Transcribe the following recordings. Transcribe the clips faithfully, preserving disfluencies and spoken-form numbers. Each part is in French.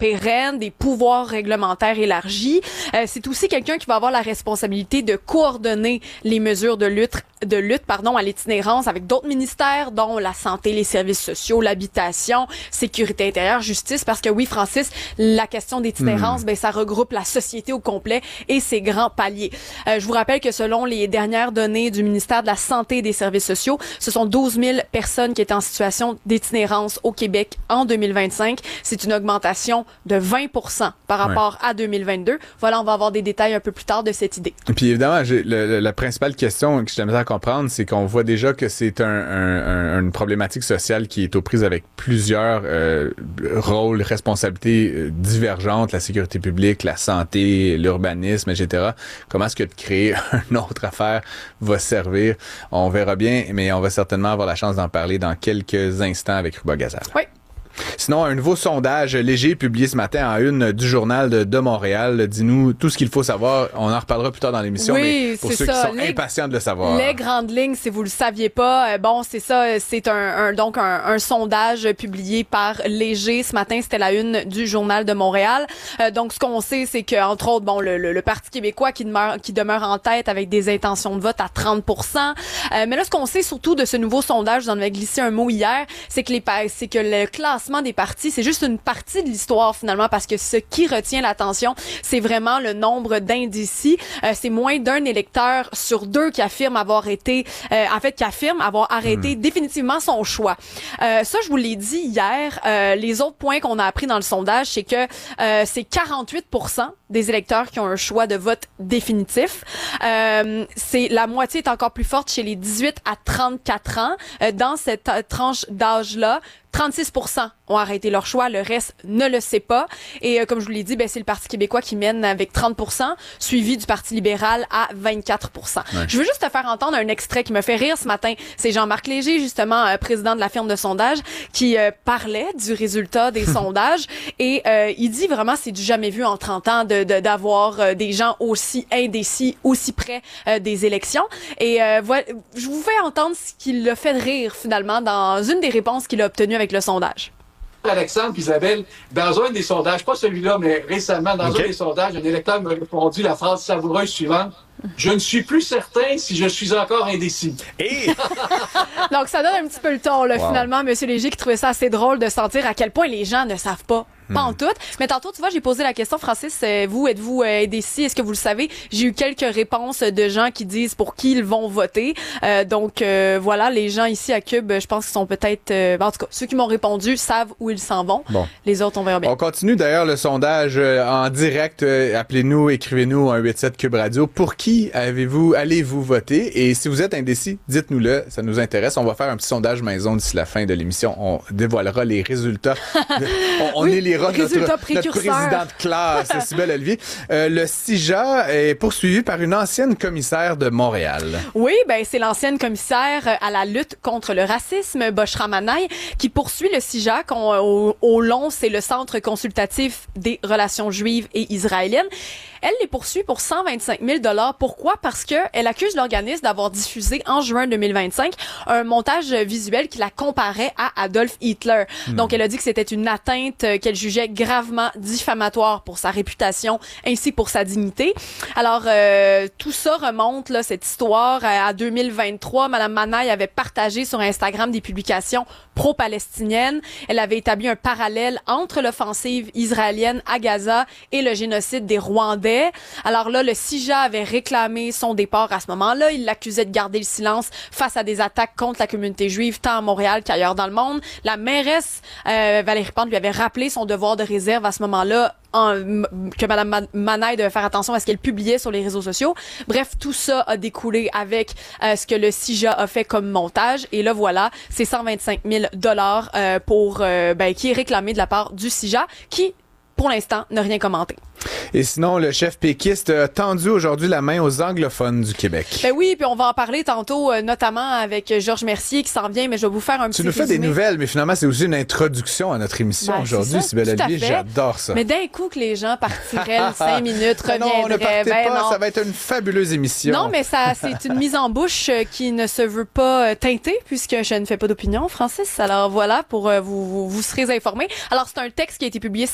pérennes, des pouvoirs réglementaires élargis. Euh, c'est aussi quelqu'un qui va avoir la responsabilité de coordonner les mesures de lutte de lutte pardon à l'itinérance avec d'autres ministères dont la santé, les services sociaux, l'habitation, sécurité intérieure, justice, parce que oui, Francis, la question d'itinérance, mmh. ben ça regroupe la société au complet et ses grands paliers. Euh, je vous rappelle que selon les dernières données du ministère de la Santé et des Services sociaux, ce sont douze mille personnes qui étaient en situation d'itinérance au Québec en deux mille vingt-cinq. C'est une augmentation de vingt pour cent par rapport ouais. à deux mille vingt-deux. Voilà, on va avoir des détails un peu plus tard de cette idée. Et puis évidemment, j'ai, le, la principale question que j'aimerais comprendre, c'est qu'on voit déjà que c'est un, un, un, une problématique sociale qui est aux prises avec plusieurs euh, rôles, responsabilités euh, divergentes, la sécurité publique, la santé, l'urbanisme, et cetera. Comment est-ce que de créer une autre affaire va servir? On verra bien, mais on va certainement avoir la chance d'en parler dans quelques instants avec Ruba Gazal. Oui. Sinon, un nouveau sondage léger publié ce matin en une du Journal de, de Montréal. Dis-nous tout ce qu'il faut savoir. On en reparlera plus tard dans l'émission, oui, mais pour ceux ça. qui sont les, impatients de le savoir. Les grandes lignes, si vous le saviez pas, euh, bon, c'est ça, c'est un, un donc un, un sondage publié par Léger ce matin. C'était la une du Journal de Montréal. Euh, donc, ce qu'on sait, c'est que entre autres, bon, le, le, le Parti québécois qui demeure qui demeure en tête avec des intentions de vote à trente pour cent. Euh, mais là, ce qu'on sait surtout de ce nouveau sondage, j'en avais glissé un mot hier, c'est que les c'est que le classement des partis, c'est juste une partie de l'histoire finalement, parce que ce qui retient l'attention, c'est vraiment le nombre d'indécis. Euh, c'est moins d'un électeur sur deux qui affirme avoir été, euh, en fait, qui affirme avoir arrêté mmh. définitivement son choix. Euh, ça, je vous l'ai dit hier. Euh, les autres points qu'on a appris dans le sondage, c'est que euh, c'est quarante-huit pour cent des électeurs qui ont un choix de vote définitif. Euh, c'est la moitié est encore plus forte chez les dix-huit à trente-quatre ans. Euh, dans cette euh, tranche d'âge-là, trente-six pour cent ont arrêté leur choix, le reste ne le sait pas. Et euh, comme je vous l'ai dit, ben c'est le Parti québécois qui mène avec trente pour cent, suivi du Parti libéral à vingt-quatre pour cent. Ouais. Je veux juste te faire entendre un extrait qui me fait rire ce matin. C'est Jean-Marc Léger, justement, euh, président de la firme de sondage, qui euh, parlait du résultat des sondages. Et euh, il dit vraiment, c'est du jamais vu en trente ans de, de d'avoir euh, des gens aussi indécis, aussi près euh, des élections. Et euh, voilà, je vous fais entendre ce qui l'a fait rire, finalement, dans une des réponses qu'il a obtenues avec le sondage. Alexandre Isabelle, dans un des sondages, pas celui-là, mais récemment, dans okay. un des sondages, un électeur m'a répondu la phrase savoureuse suivante. Je ne suis plus certain si je suis encore indécis. Et... Donc, ça donne un petit peu le ton, là, wow. finalement, M. Léger, qui trouvait ça assez drôle de sentir à quel point les gens ne savent pas. Pas en tout. Mais tantôt, tu vois, j'ai posé la question, Francis, euh, vous, êtes-vous euh, indécis? Est-ce que vous le savez? J'ai eu quelques réponses de gens qui disent pour qui ils vont voter. Euh, donc, euh, voilà, les gens ici à Cube, je pense qu'ils sont peut-être... Euh, en tout cas, ceux qui m'ont répondu savent où ils s'en vont. Bon. Les autres, on verra bien. On continue d'ailleurs le sondage euh, en direct. Euh, appelez-nous, écrivez-nous un huit sept Cube Radio. Pour qui avez-vous, allez-vous voter? Et si vous êtes indécis, dites-nous-le. Ça nous intéresse. On va faire un petit sondage maison d'ici la fin de l'émission. On dévoilera les résultats. De, on, on oui. est les Notre, notre président de classe, Cybèle Olivier. Euh, le C I J A est poursuivi par une ancienne commissaire de Montréal. Oui, ben c'est l'ancienne commissaire à la lutte contre le racisme, Boshra Manaï, qui poursuit le C I J A. Au, au long, c'est le Centre consultatif des relations juives et israéliennes. Elle les poursuit pour cent vingt-cinq mille dollars. Pourquoi? Parce que elle accuse l'organisme d'avoir diffusé en juin deux mille vingt-cinq un montage visuel qui la comparait à Adolf Hitler. Hmm. Donc, elle a dit que c'était une atteinte qu'elle jugeait gravement diffamatoire pour sa réputation ainsi pour sa dignité. Alors, euh, tout ça remonte, là, cette histoire, à deux mille vingt-trois. Madame Manaï avait partagé sur Instagram des publications pro-palestiniennes. Elle avait établi un parallèle entre l'offensive israélienne à Gaza et le génocide des Rwandais. Alors là, le C I J A avait réclamé son départ à ce moment-là. Il l'accusait de garder le silence face à des attaques contre la communauté juive, tant à Montréal qu'ailleurs dans le monde. La mairesse euh, Valérie Plante lui avait rappelé son devoir de réserve à ce moment-là, en, que Mme Manaï devait faire attention à ce qu'elle publiait sur les réseaux sociaux. Bref, tout ça a découlé avec euh, ce que le C I J A a fait comme montage. Et là, voilà, c'est cent vingt-cinq mille dollars euh, pour euh, ben, qui est réclamé de la part du C I J A, qui, pour l'instant, n'a rien commenté. Et sinon, le chef péquiste a tendu aujourd'hui la main aux anglophones du Québec. Ben oui, puis on va en parler tantôt, euh, notamment avec Georges Mercier qui s'en vient, mais je vais vous faire un petit Tu nous fais résumé. des nouvelles, mais finalement, c'est aussi une introduction à notre émission ben, aujourd'hui, Cybèle Olivier. J'adore ça. Mais d'un coup que les gens partiraient cinq minutes, reviendraient. Non, ne partez ben pas, non. Ça va être une fabuleuse émission. Non, mais ça, c'est une mise en bouche qui ne se veut pas teintée, puisque je ne fais pas d'opinion, Francis. Alors voilà, pour euh, vous, vous, vous serez informés. Alors, c'est un texte qui a été publié ce matin dans le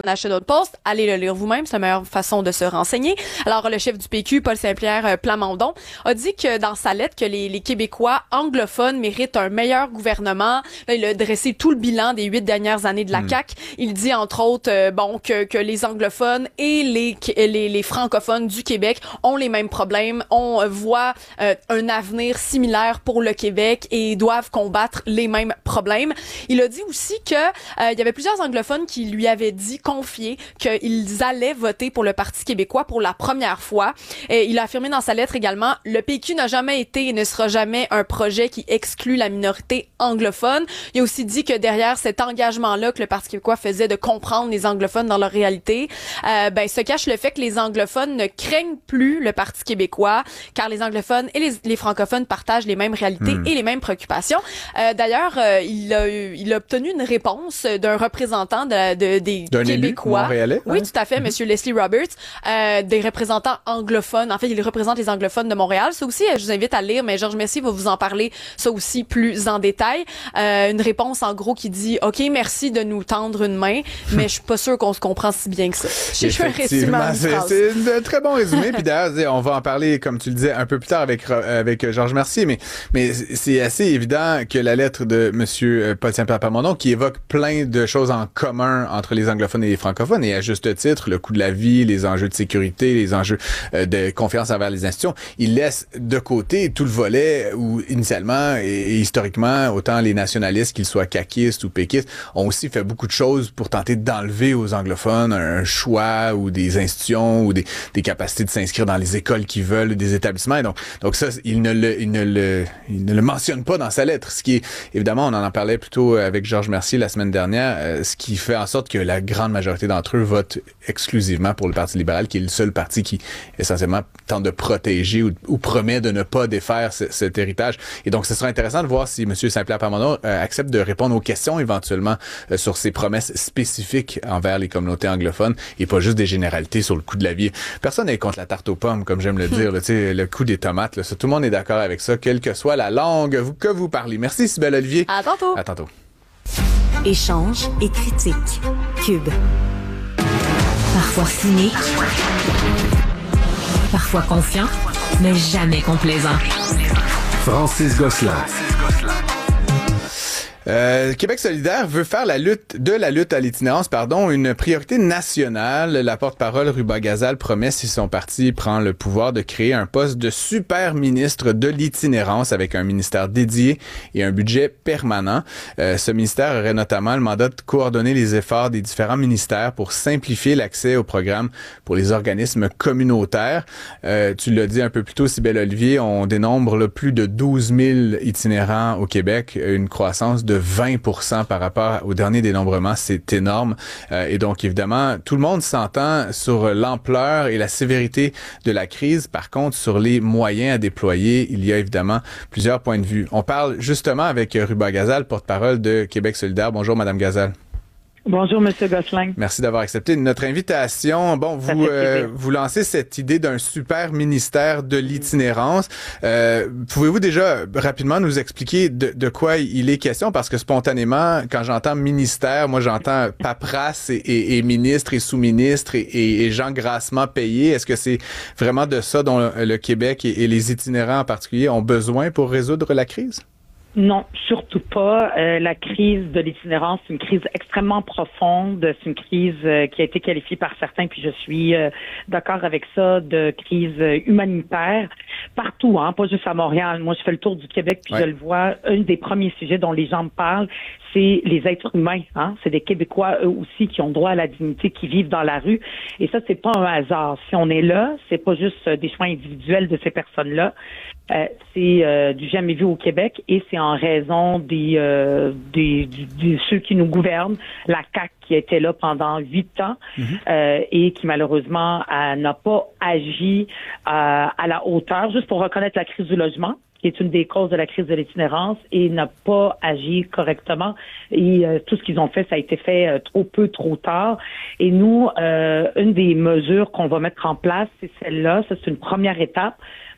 National Post. Allez le lire vous-même, c'est la meilleure façon de se renseigner. Alors, le chef du P Q, Paul Saint-Pierre Plamondon, a dit que dans sa lettre que les, les Québécois anglophones méritent un meilleur gouvernement. Là, il a dressé tout le bilan des huit dernières années de la mmh. C A Q. Il dit, entre autres, euh, bon, que, que les anglophones et les, les, les francophones du Québec ont les mêmes problèmes. On voit euh, un avenir similaire pour le Québec et doivent combattre les mêmes problèmes. Il a dit aussi que euh, il y avait plusieurs anglophones qui lui avaient dit, confié, qu'ils allaient voter pour le Parti québécois pour la première fois. Et il a affirmé dans sa lettre également, le P Q n'a jamais été et ne sera jamais un projet qui exclut la minorité anglophone. Il a aussi dit que derrière cet engagement-là que le Parti québécois faisait de comprendre les anglophones dans leur réalité, euh, ben se cache le fait que les anglophones ne craignent plus le Parti québécois, car les anglophones et les, les francophones partagent les mêmes réalités mmh. et les mêmes préoccupations. Euh, d'ailleurs, euh, il a eu, il a obtenu une réponse d'un représentant de, de des d'un Québécois. Élu montréalais, oui, hein? tout à fait, mmh. Monsieur Leslie Roberts, euh, des représentants anglophones. En fait, il représente les anglophones de Montréal. Ça aussi, je vous invite à lire, mais Georges Mercier va vous en parler, ça aussi, plus en détail. Euh, une réponse, en gros, qui dit « OK, merci de nous tendre une main, mais je suis pas sûr qu'on se comprend si bien que ça. » J'ai fait un résumé en une phrase. C'est un très bon résumé. Puis d'ailleurs, on va en parler, comme tu le disais, un peu plus tard avec avec Georges Mercier, mais mais c'est assez évident que la lettre de Monsieur Paul Saint-Pierre Plamondon, qui évoque plein de choses en commun entre les anglophones et les francophones, et à juste titre, le coût de la vie, les enjeux de sécurité, les enjeux euh, de confiance envers les institutions, il laisse de côté tout le volet où, initialement et, et historiquement, autant les nationalistes, qu'ils soient caquistes ou péquistes, ont aussi fait beaucoup de choses pour tenter d'enlever aux anglophones un choix ou des institutions ou des, des capacités de s'inscrire dans les écoles qu'ils veulent, des établissements. Et donc, donc ça, il ne le, il ne le, il ne le mentionne pas dans sa lettre. Ce qui est, évidemment, on en en parlait plutôt avec Georges Mercier la semaine dernière, euh, ce qui fait en sorte que la grande majorité d'entre eux votent exclusivement pour le Parti libéral, qui est le seul parti qui, essentiellement, tente de protéger ou, ou promet de ne pas défaire ce, cet héritage. Et donc, ce sera intéressant de voir si M. Saint-Pierre Plamondon euh, accepte de répondre aux questions, éventuellement, euh, sur ses promesses spécifiques envers les communautés anglophones et pas juste des généralités sur le coût de la vie. Personne n'est contre la tarte aux pommes, comme j'aime le dire, là, le coût des tomates. Là, ça, tout le monde est d'accord avec ça, quelle que soit la langue vous, que vous parlez. Merci, Cybèle Olivier. À tantôt. À tantôt. Échange et critique. Cube. Parfois cynique, parfois confiant, mais jamais complaisant. Francis Gosselin. Euh, Québec solidaire veut faire la lutte de la lutte à l'itinérance, pardon, une priorité nationale. La porte-parole Ruba Gazal promet, si son parti prend le pouvoir, de créer un poste de super ministre de l'itinérance avec un ministère dédié et un budget permanent. Euh, ce ministère aurait notamment le mandat de coordonner les efforts des différents ministères pour simplifier l'accès au programme pour les organismes communautaires. Euh, tu l'as dit un peu plus tôt, Cybèle Olivier, on dénombre là, plus de douze mille itinérants au Québec, une croissance de de vingt pour cent par rapport au dernier dénombrement, c'est énorme. Euh, et donc, évidemment, tout le monde s'entend sur l'ampleur et la sévérité de la crise. Par contre, sur les moyens à déployer, il y a évidemment plusieurs points de vue. On parle justement avec Ruba Gazal, porte-parole de Québec solidaire. Bonjour, Madame Gazal. Bonjour, Monsieur Gosselin. Merci d'avoir accepté notre invitation. Bon, vous euh, vous lancez cette idée d'un super ministère de l'itinérance. Euh, pouvez-vous déjà rapidement nous expliquer de, de quoi il est question? Parce que spontanément, quand j'entends ministère, moi j'entends paperasse et, et, et ministre et sous-ministre et, et, et gens grassement payés. Est-ce que c'est vraiment de ça dont le, le Québec et, et les itinérants en particulier ont besoin pour résoudre la crise? Non, surtout pas. Euh, la crise de l'itinérance, c'est une crise extrêmement profonde. C'est une crise euh, qui a été qualifiée par certains, puis je suis euh, d'accord avec ça, de crise humanitaire partout, hein, pas juste à Montréal. Moi, je fais le tour du Québec, puis ouais. je le vois. Un des premiers sujets dont les gens me parlent, c'est les êtres humains. Hein. C'est des Québécois, eux aussi, qui ont droit à la dignité, qui vivent dans la rue. Et ça, c'est pas un hasard. Si on est là, c'est pas juste des choix individuels de ces personnes-là. Euh, c'est euh, du jamais vu au Québec et c'est en raison des, euh, des, des, des ceux qui nous gouvernent, la C A Q qui était là pendant huit ans mm-hmm. euh, et qui malheureusement euh, n'a pas agi euh, à la hauteur, juste pour reconnaître la crise du logement, qui est une des causes de la crise de l'itinérance, et n'a pas agi correctement. Et euh, tout ce qu'ils ont fait, ça a été fait euh, trop peu, trop tard. Et nous, euh, une des mesures qu'on va mettre en place, c'est celle-là. Ça, c'est une première étape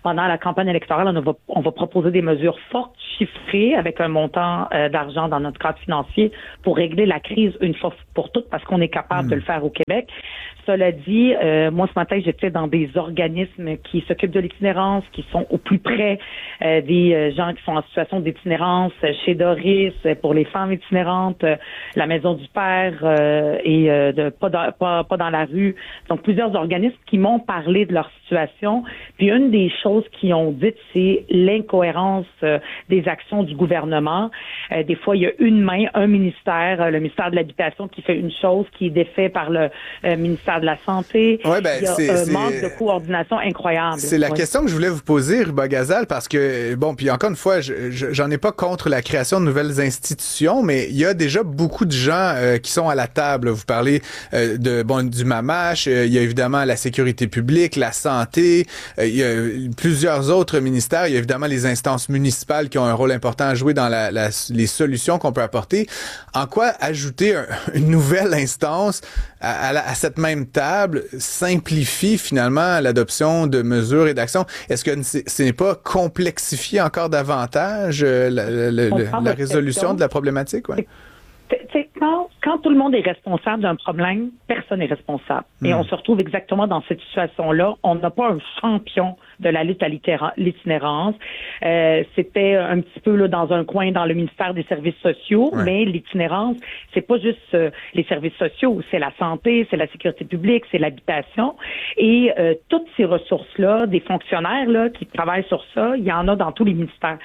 pendant la campagne électorale, on va, on va proposer des mesures fortes, chiffrées, avec un montant euh, d'argent dans notre cadre financier pour régler la crise une fois pour toutes, parce qu'on est capable mmh. de le faire au Québec. Cela dit, euh, moi, ce matin, j'étais dans des organismes qui s'occupent de l'itinérance, qui sont au plus près euh, des euh, gens qui sont en situation d'itinérance, euh, chez Doris, euh, pour les femmes itinérantes, euh, la Maison du Père euh, et euh, de pas dans, pas, pas dans la rue. Donc, plusieurs organismes qui m'ont parlé de leur situation. Puis, une des choses qu'ils ont dites, c'est l'incohérence euh, des actions du gouvernement. Euh, des fois, il y a une main, un ministère, euh, le ministère de l'Habitation qui fait une chose, qui est défait par le euh, ministère de la Santé. Ouais, ben, il y a c'est, un c'est... manque de coordination incroyable. C'est la ouais. question que je voulais vous poser, Ruba Gazal, parce que, bon, puis encore une fois, je, je, j'en ai pas contre la création de nouvelles institutions, mais il y a déjà beaucoup de gens euh, qui sont à la table. Vous parlez euh, de bon du MAMACH, euh, il y a évidemment la sécurité publique, la santé, euh, il y a plusieurs autres ministères, il y a évidemment les instances municipales qui ont un rôle important à jouer dans la, la, les solutions qu'on peut apporter. En quoi ajouter un, une nouvelle instance à, à, la, à cette même table simplifie finalement l'adoption de mesures et d'actions? Est-ce que ce n'est pas complexifier encore davantage euh, la, la, la, la résolution de la problématique? Ouais. C'est quand, quand tout le monde est responsable d'un problème, personne n'est responsable. Mmh. Et on se retrouve exactement dans cette situation-là. On n'a pas un champion de la lutte à l'itinérance. Euh, c'était un petit peu là dans un coin dans le ministère des Services sociaux, ouais. mais l'itinérance, c'est pas juste euh, les services sociaux, c'est la santé, c'est la sécurité publique, c'est l'habitation. Et euh, toutes ces ressources-là, des fonctionnaires là qui travaillent sur ça, il y en a dans tous les ministères.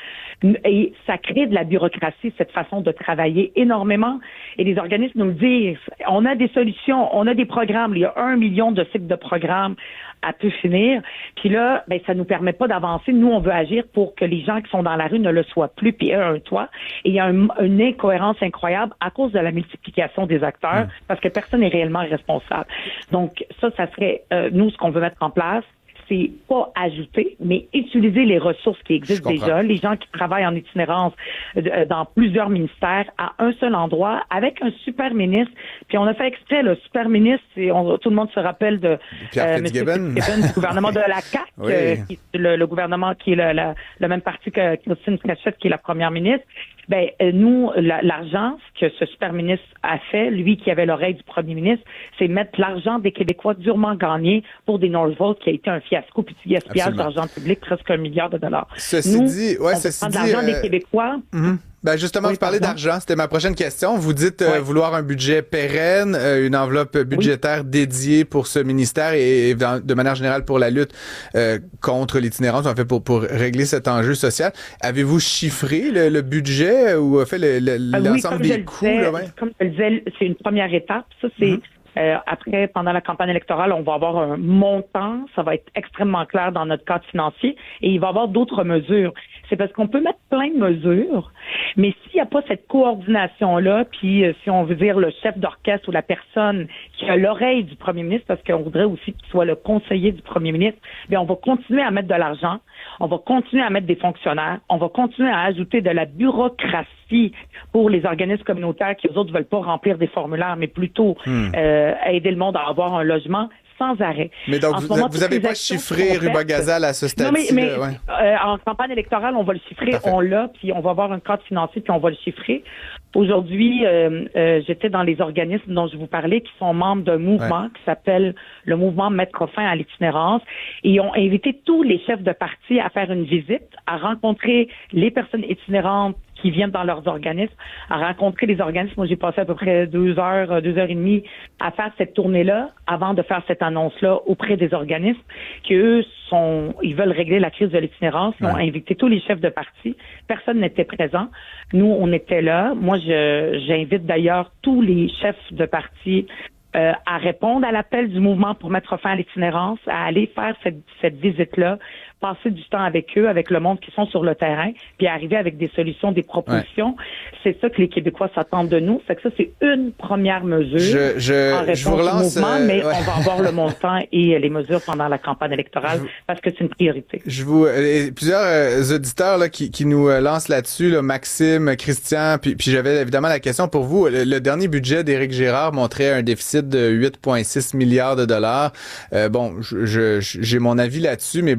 Et ça crée de la bureaucratie, cette façon de travailler énormément. Et les organismes nous le disent. On a des solutions, on a des programmes. Il y a un million de cycles de programmes à pu finir. Puis là, ben ça nous permet pas d'avancer. Nous, on veut agir pour que les gens qui sont dans la rue ne le soient plus, puis aient un toit. Et il y a un, une incohérence incroyable à cause de la multiplication des acteurs, mmh. parce que personne n'est réellement responsable. Donc ça, ça serait, euh, nous, ce qu'on veut mettre en place, c'est pas ajouter, mais utiliser les ressources qui existent déjà, les gens qui travaillent en itinérance euh, dans plusieurs ministères à un seul endroit avec un super ministre. Puis on a fait exprès, le super ministre, et on, tout le monde se rappelle de Pierre euh, Fitzgibbon du gouvernement de la C A Q, oui. euh, qui, le, le gouvernement qui est le, le, le même parti que Christine Cachette, qui est la première ministre. Ben euh, nous, la, l'argent, ce que ce super ministre a fait, lui qui avait l'oreille du premier ministre, c'est mettre l'argent des Québécois durement gagnés pour des Northvolt qui a été un fiasco, puis du gaspillage d'argent public, presque un milliard de dollars. Ceci nous, dit, ouais, on ceci prend dit, l'argent euh... des Québécois. Mm-hmm. Ben justement, oui, vous parlez pardon. d'argent, c'était ma prochaine question. Vous dites euh, oui. vouloir un budget pérenne, euh, une enveloppe budgétaire oui. dédiée pour ce ministère et, et dans, de manière générale pour la lutte euh, contre l'itinérance, en fait pour pour régler cet enjeu social. Avez-vous chiffré le, le budget ou fait le, le, euh, l'ensemble oui, des coûts? Disais, là, ouais? Comme je le disais, c'est une première étape. Ça, c'est mm-hmm. Euh, après, pendant la campagne électorale, on va avoir un montant, ça va être extrêmement clair dans notre cadre financier, et il va y avoir d'autres mesures. C'est parce qu'on peut mettre plein de mesures, mais s'il n'y a pas cette coordination-là, puis euh, si on veut dire le chef d'orchestre ou la personne qui a l'oreille du premier ministre, parce qu'on voudrait aussi qu'il soit le conseiller du premier ministre, bien, on va continuer à mettre de l'argent, on va continuer à mettre des fonctionnaires, on va continuer à ajouter de la bureaucratie pour les organismes communautaires qui, eux autres, ne veulent pas remplir des formulaires, mais plutôt hmm. euh, aider le monde à avoir un logement sans arrêt. Mais donc, vous n'avez pas chiffré Ruba Gazal à ce stade-ci? Non, mais, mais ouais. euh, en campagne électorale, on va le chiffrer, on l'a, puis on va avoir un cadre financier, puis on va le chiffrer. Aujourd'hui, euh, euh, j'étais dans les organismes dont je vous parlais, qui sont membres d'un mouvement ouais. qui s'appelle le mouvement Mettre fin à l'itinérance, et ils ont invité tous les chefs de parti à faire une visite, à rencontrer les personnes itinérantes qui viennent dans leurs organismes, à rencontrer les organismes. Moi, j'ai passé à peu près deux heures, deux heures et demie à faire cette tournée-là avant de faire cette annonce-là auprès des organismes qui, eux, sont, ils veulent régler la crise de l'itinérance. Ils ouais. ont invité tous les chefs de parti. Personne n'était présent. Nous, on était là. Moi, je, j'invite d'ailleurs tous les chefs de parti Euh, à répondre à l'appel du mouvement pour mettre fin à l'itinérance, à aller faire cette, cette visite-là, passer du temps avec eux, avec le monde qui sont sur le terrain, puis arriver avec des solutions, des propositions. Ouais. C'est ça que les Québécois s'attendent de nous. Fait que ça, c'est une première mesure je, je, en réponse je vous relance, au mouvement, euh, mais ouais. on va avoir le montant et les mesures pendant la campagne électorale je, parce que c'est une priorité. Je vous, euh, plusieurs euh, auditeurs là, qui, qui nous euh, lancent là-dessus, là, Maxime, Christian, puis, puis j'avais évidemment la question pour vous. Le, le dernier budget d'Éric Girard montrait un déficit de huit virgule six milliards de dollars. Euh, bon, je, je, j'ai mon avis là-dessus, mais bon, généralement,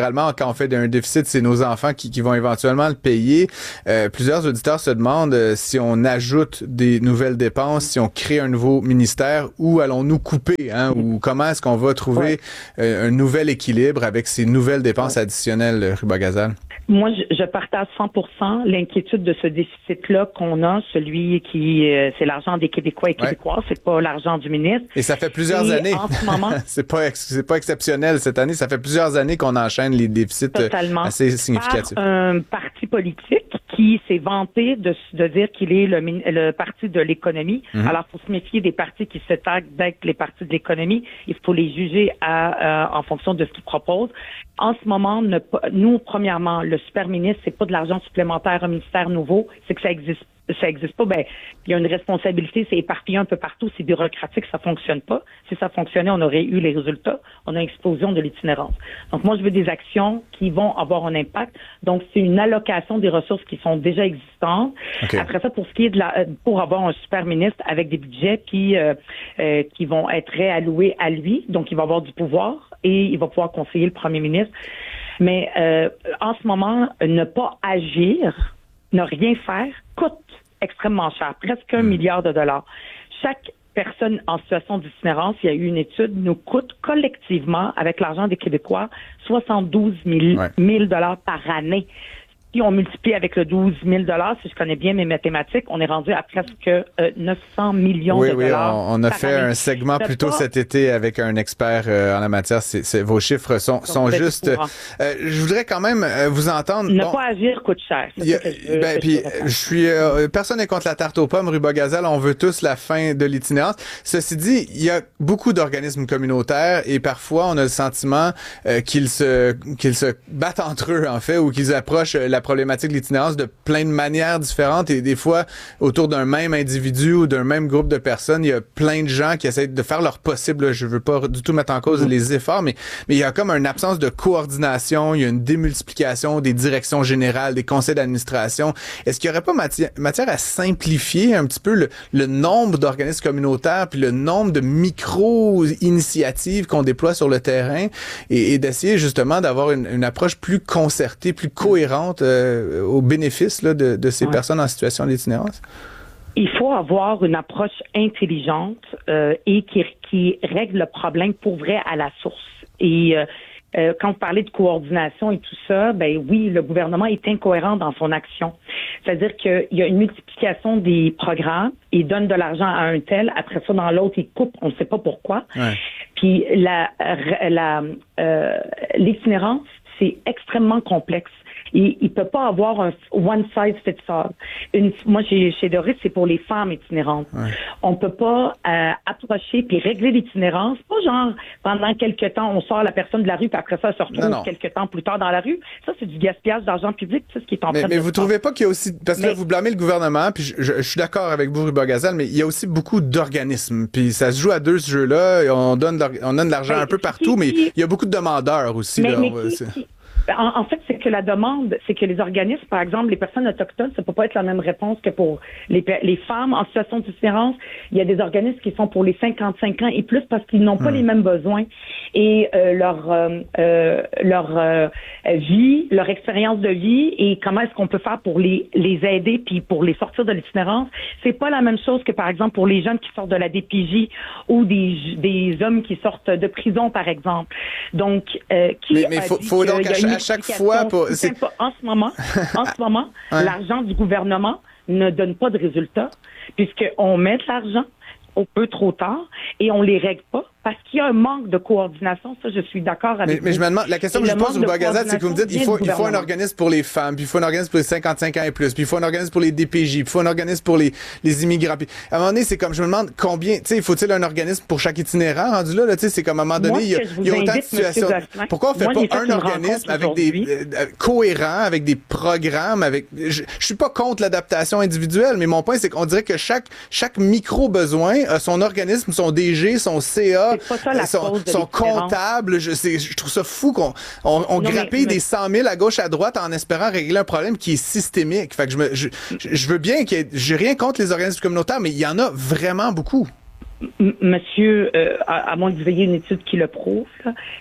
généralement, quand on fait un déficit, c'est nos enfants qui, qui vont éventuellement le payer. Euh, plusieurs auditeurs se demandent euh, si on ajoute des nouvelles dépenses, si on crée un nouveau ministère, où allons-nous couper, hein, ou comment est-ce qu'on va trouver ouais. euh, un nouvel équilibre avec ces nouvelles dépenses ouais. additionnelles, Ruba Gazal? Moi, je, je partage cent pour cent l'inquiétude de ce déficit-là qu'on a, celui qui, euh, c'est l'argent des Québécois et Québécoises, ouais. c'est pas l'argent du ministre. Et ça fait plusieurs et années. En ce moment, c'est pas c'est pas exceptionnel cette année. Ça fait plusieurs années qu'on enchaîne les déficits totalement. assez significatifs. Par un parti politique qui s'est vanté de, de dire qu'il est le, le parti de l'économie. Mm-hmm. Alors, il faut se méfier des partis qui se taguent d'être les partis de l'économie. Il faut les juger à, à, en fonction de ce qu'ils proposent. En ce moment, ne, nous, premièrement, le super ministre, c'est pas de l'argent supplémentaire, un ministère nouveau, c'est que ça existe ça existe pas, ben, il y a une responsabilité, c'est éparpillé un peu partout, c'est bureaucratique, ça fonctionne pas. Si ça fonctionnait, on aurait eu les résultats. On a une explosion de l'itinérance. Donc, moi, je veux des actions qui vont avoir un impact. Donc, c'est une allocation des ressources qui sont déjà existantes. Okay. Après ça, pour ce qui est de la, pour avoir un super ministre avec des budgets qui, euh, euh, qui vont être réalloués à lui. Donc, il va avoir du pouvoir et il va pouvoir conseiller le premier ministre. Mais, euh, en ce moment, ne pas agir, ne rien faire, coûte extrêmement cher, presque un mmh. milliard de dollars. Chaque personne en situation d'itinérance, il y a eu une étude, nous coûte collectivement, avec l'argent des Québécois, soixante-douze mille dollars par année. Si on multiplie avec le douze mille dollars, si je connais bien mes mathématiques, on est rendu à presque euh, neuf cents millions oui, de oui, dollars. Oui, on, on a fait année. un segment plus tôt cet été avec un expert euh, en la matière. C'est, c'est, vos chiffres sont, sont justes. Euh, je voudrais quand même euh, vous entendre. Ne bon, pas agir coûte cher. Y a, je, ben, puis, je suis. Euh, personne n'est contre la tarte aux pommes, Ruba Gazal. On veut tous la fin de l'itinérance. Ceci dit, il y a beaucoup d'organismes communautaires et parfois on a le sentiment euh, qu'ils se qu'ils se battent entre eux en fait ou qu'ils approchent la problématique de l'itinérance de plein de manières différentes et des fois, autour d'un même individu ou d'un même groupe de personnes, il y a plein de gens qui essaient de faire leur possible. Je veux pas du tout mettre en cause mmh. les efforts, mais, mais il y a comme une absence de coordination, il y a une démultiplication des directions générales, des conseils d'administration. Est-ce qu'il y aurait pas matière, matière à simplifier un petit peu le, le nombre d'organismes communautaires puis le nombre de micro-initiatives qu'on déploie sur le terrain et, et d'essayer justement d'avoir une, une approche plus concertée, plus cohérente euh, au bénéfice là, de, de ces ouais. personnes en situation d'itinérance? Il faut avoir une approche intelligente euh, et qui, qui règle le problème pour vrai à la source. Et euh, euh, quand vous parlez de coordination et tout ça, ben oui, le gouvernement est incohérent dans son action. C'est-à-dire qu'il y a une multiplication des programmes, il donne de l'argent à un tel, après ça, dans l'autre, il coupe, on ne sait pas pourquoi. Ouais. Puis la, la, euh, l'itinérance, c'est extrêmement complexe. Il ne peut pas avoir un one size fits all. Une, moi, chez, chez Doris, c'est pour les femmes itinérantes. Ouais. On ne peut pas euh, approcher puis régler l'itinérance. Pas genre, pendant quelques temps, on sort la personne de la rue puis après ça, elle se retrouve non, non. quelques temps plus tard dans la rue. Ça, c'est du gaspillage d'argent public, c'est ce qui est en mais, train mais de vous ne trouvez pas qu'il y a aussi... Parce que mais, là, vous blâmez le gouvernement, puis je, je, je suis d'accord avec vous, Ruba Gazal, mais il y a aussi beaucoup d'organismes. Puis ça se joue à deux, ce jeu-là. On donne, on donne de l'argent mais, un peu partout, qui, mais il y a beaucoup de demandeurs aussi. Mais, là, mais va, qui, qui, En, en fait, c'est que la demande, c'est que les organismes, par exemple, les personnes autochtones, ça peut pas être la même réponse que pour les, les femmes en situation d'itinérance. Il y a des organismes qui sont pour les cinquante-cinq ans et plus parce qu'ils n'ont pas mmh. les mêmes besoins. Et euh, leur euh, euh, leur euh, vie, leur expérience de vie et comment est-ce qu'on peut faire pour les les aider puis pour les sortir de l'itinérance, c'est pas la même chose que, par exemple, pour les jeunes qui sortent de la D P J ou des des hommes qui sortent de prison, par exemple. Donc, euh, qui mais, mais faut, faut donc à chaque fois pour... c'est... en ce moment en ce moment ouais. l'argent du gouvernement ne donne pas de résultats puisqu'on met de l'argent un peu trop tard et on les règle pas parce qu'il y a un manque de coordination. Ça, je suis d'accord avec mais, vous. Mais je me demande, la question et que je pose, Ruba Gazal, c'est que vous me dites, il faut, il faut un organisme pour les femmes, puis il faut un organisme pour les cinquante-cinq ans et plus, puis il faut un organisme pour les D P J, puis il faut un organisme pour les, les immigrants. Puis à un moment donné, c'est comme, je me demande combien, tu sais, faut-il un organisme pour chaque itinérant rendu là, là tu sais, c'est comme à un moment donné, Moi, il y a, il y a autant invite, de situations. Pourquoi on fait Moi, pas un organisme avec des, euh, cohérent, avec des programmes, avec, je, je suis pas contre l'adaptation individuelle, mais mon point, c'est qu'on dirait que chaque, chaque micro-besoin a son organisme, son D G, son C A, son, son comptable. Je, c'est, je trouve ça fou qu'on on, on non, grappille mais, mais... des cent mille à gauche à droite en espérant régler un problème qui est systémique. Fait que je, me, je, je veux bien qu'il y ait, j'ai rien contre les organismes communautaires, mais il y en a vraiment beaucoup. M- monsieur, euh, à, à moins que vous ayez une étude qui le prouve, là,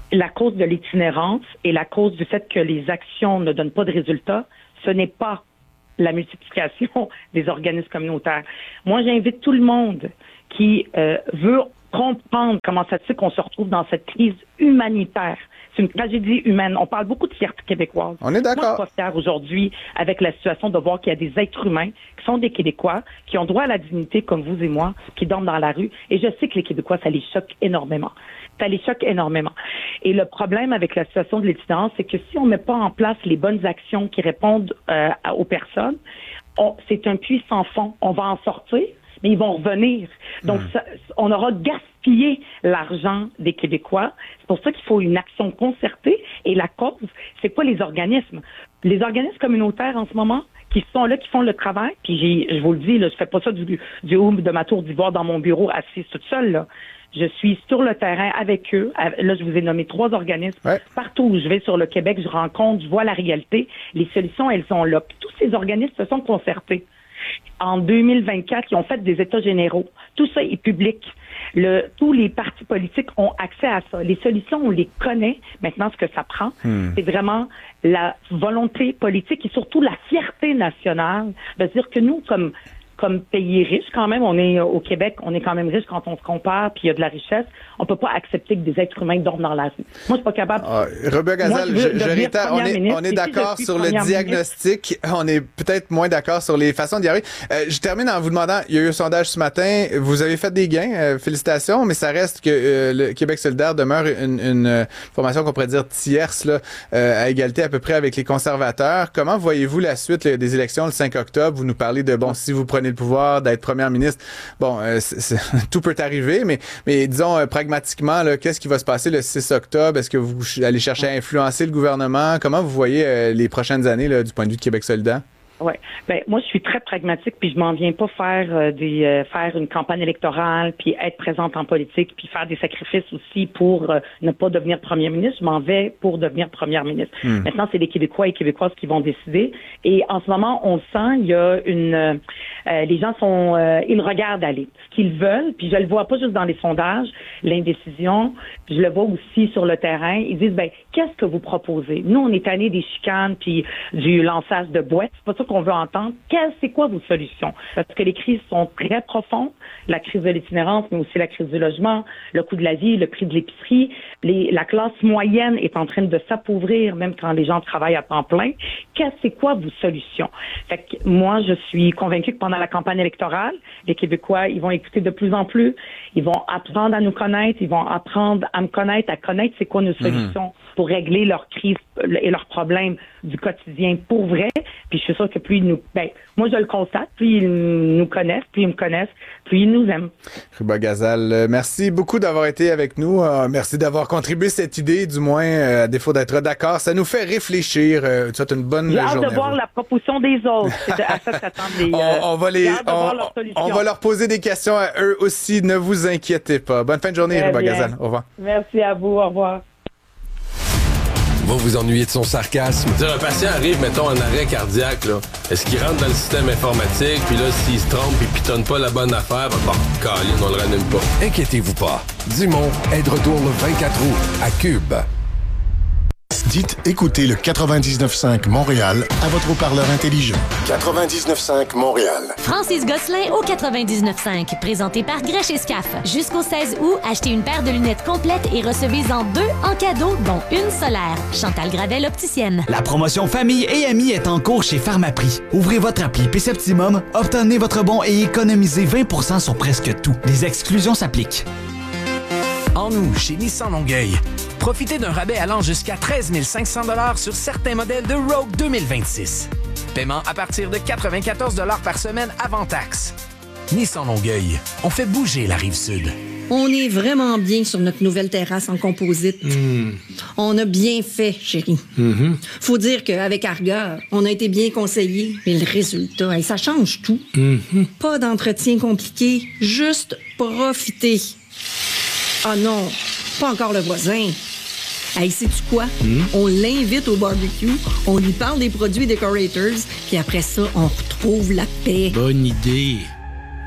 la cause de l'itinérance et la cause du fait que les actions ne donnent pas de résultats, ce n'est pas la multiplication des organismes communautaires. Moi, j'invite tout le monde qui euh, veut comprendre comment ça se fait qu'on se retrouve dans cette crise humanitaire. C'est une tragédie humaine. On parle beaucoup de fierté québécoise. On est d'accord. Moi, je suis pas fière aujourd'hui avec la situation de voir qu'il y a des êtres humains qui sont des Québécois, qui ont droit à la dignité comme vous et moi, qui dorment dans la rue. Et je sais que les Québécois, ça les choque énormément. Ça les choque énormément. Et le problème avec la situation de l'itinérance, c'est que si on met pas en place les bonnes actions qui répondent euh, aux personnes, on, c'est un puits sans fond. On va en sortir, mais ils vont revenir. Donc, mmh. ça, on aura gaspillé l'argent des Québécois. C'est pour ça qu'il faut une action concertée. Et la cause, c'est pas les organismes. Les organismes communautaires, en ce moment, qui sont là, qui font le travail, puis j'ai, je vous le dis, là, je fais pas ça du, du haut de ma tour d'ivoire dans mon bureau, assise toute seule, là. Je suis sur le terrain avec eux. Là, je vous ai nommé trois organismes. Ouais. Partout où je vais sur le Québec, je rencontre, je vois la réalité. Les solutions, elles sont là. Puis tous ces organismes se sont concertés. En deux mille vingt-quatre, ils ont fait des états généraux. Tout ça est public. Le, tous les partis politiques ont accès à ça. Les solutions, on les connaît. Maintenant, ce que ça prend, hmm. c'est vraiment la volonté politique et surtout la fierté nationale de dire que nous, comme comme pays riche quand même, on est au Québec, on est quand même riche quand on se compare, puis il y a de la richesse. On peut pas accepter que des êtres humains dorment dans la rue. Moi, je suis pas capable. Ah, Rebecca Gazal, je, je, je réitère, on est, ministre, on est d'accord sur le diagnostic. Ministre. On est peut-être moins d'accord sur les façons d'y arriver. Euh, je termine en vous demandant, il y a eu un sondage ce matin, vous avez fait des gains, euh, félicitations, mais ça reste que euh, le Québec solidaire demeure une, une euh, formation qu'on pourrait dire tierce, là, euh, à égalité à peu près avec les conservateurs. Comment voyez-vous la suite là, des élections le cinq octobre? Vous nous parlez de, bon, si vous prenez le pouvoir, d'être première ministre. Bon, euh, c'est, c'est, tout peut arriver, mais, mais disons euh, pragmatiquement, là, qu'est-ce qui va se passer le six octobre? Est-ce que vous allez chercher à influencer le gouvernement? Comment vous voyez euh, les prochaines années là, du point de vue de Québec solidaire? Ouais. Ben moi je suis très pragmatique puis je m'en viens pas faire euh, des euh, faire une campagne électorale puis être présente en politique puis faire des sacrifices aussi pour euh, ne pas devenir premier ministre. Je m'en vais pour devenir première ministre. Mmh. Maintenant c'est les Québécois et Québécoises qui vont décider et en ce moment on sent il y a une euh, les gens sont euh, ils regardent aller ce qu'ils veulent puis je le vois pas juste dans les sondages l'indécision je le vois aussi sur le terrain ils disent ben qu'est-ce que vous proposez? Nous on est tannés des chicanes puis du lançage de boîtes c'est pas ça qu'on veut entendre. Quelle, c'est quoi vos solutions? Parce que les crises sont très profondes. La crise de l'itinérance, mais aussi la crise du logement, le coût de la vie, le prix de l'épicerie. Les, la classe moyenne est en train de s'appauvrir, même quand les gens travaillent à temps plein. Quelle, c'est quoi vos solutions? Fait que moi, je suis convaincue que pendant la campagne électorale, les Québécois, ils vont écouter de plus en plus. Ils vont apprendre à nous connaître. Ils vont apprendre à me connaître, à connaître c'est quoi nos solutions mmh. pour régler leurs crises et leurs problèmes du quotidien pour vrai. Puis je suis sûre que plus ils nous... Ben, moi, je le constate. Plus ils nous connaissent, plus ils me connaissent, plus ils nous aiment. Rebecca Gazal, merci beaucoup d'avoir été avec nous. Euh, merci d'avoir contribué à cette idée, du moins, euh, à défaut d'être d'accord. Ça nous fait réfléchir. Euh, tu souhaites une bonne J'ai journée. J'ai hâte de voir la proposition des autres. C'est à ça que s'attendent les... Euh, on, on va les... On, on va leur poser des questions à eux aussi. Ne vous inquiétez pas. Bonne fin de journée, Rebecca Gazal. Au revoir. Merci à vous. Au revoir. Va vous ennuyer de son sarcasme. Dire, un patient arrive, mettons, en arrêt cardiaque, là. Est-ce qu'il rentre dans le système informatique, puis là, s'il se trompe, il pitonne pas la bonne affaire, bah, bon, câline, on le ranime pas. Inquiétez-vous pas. Dumont est de retour le vingt-quatre août à Cube. Dites écoutez le quatre-vingt-dix-neuf cinq Montréal à votre haut-parleur intelligent. quatre-vingt-dix-neuf cinq Montréal. Francis Gosselin au quatre-vingt-dix-neuf cinq, présenté par Grèche et Scaf. Jusqu'au seize août, achetez une paire de lunettes complètes et recevez-en deux en cadeau, dont une solaire. Chantal Gravel, opticienne. La promotion Famille et Amis est en cours chez Pharmaprix. Ouvrez votre appli P-Septimum, obtenez votre bon et économisez vingt pour cent sur presque tout. Les exclusions s'appliquent. En nous, chez Nissan Longueuil, profitez d'un rabais allant jusqu'à treize mille cinq cents dollars sur certains modèles de Rogue deux mille vingt-six. Paiement à partir de quatre-vingt-quatorze dollars par semaine avant taxe. Nissan Longueuil, on fait bouger la Rive-Sud. On est vraiment bien sur notre nouvelle terrasse en composite. Mmh. On a bien fait, chérie. Mmh. Faut dire qu'avec Arga, on a été bien conseillés. Mais le résultat, hey, ça change tout. Mmh. Pas d'entretien compliqué, juste profiter. Ah non, pas encore le voisin. Hey, sais-tu quoi? Mmh. On l'invite au barbecue, on lui parle des produits Decorators, puis après ça, on retrouve la paix. Bonne idée.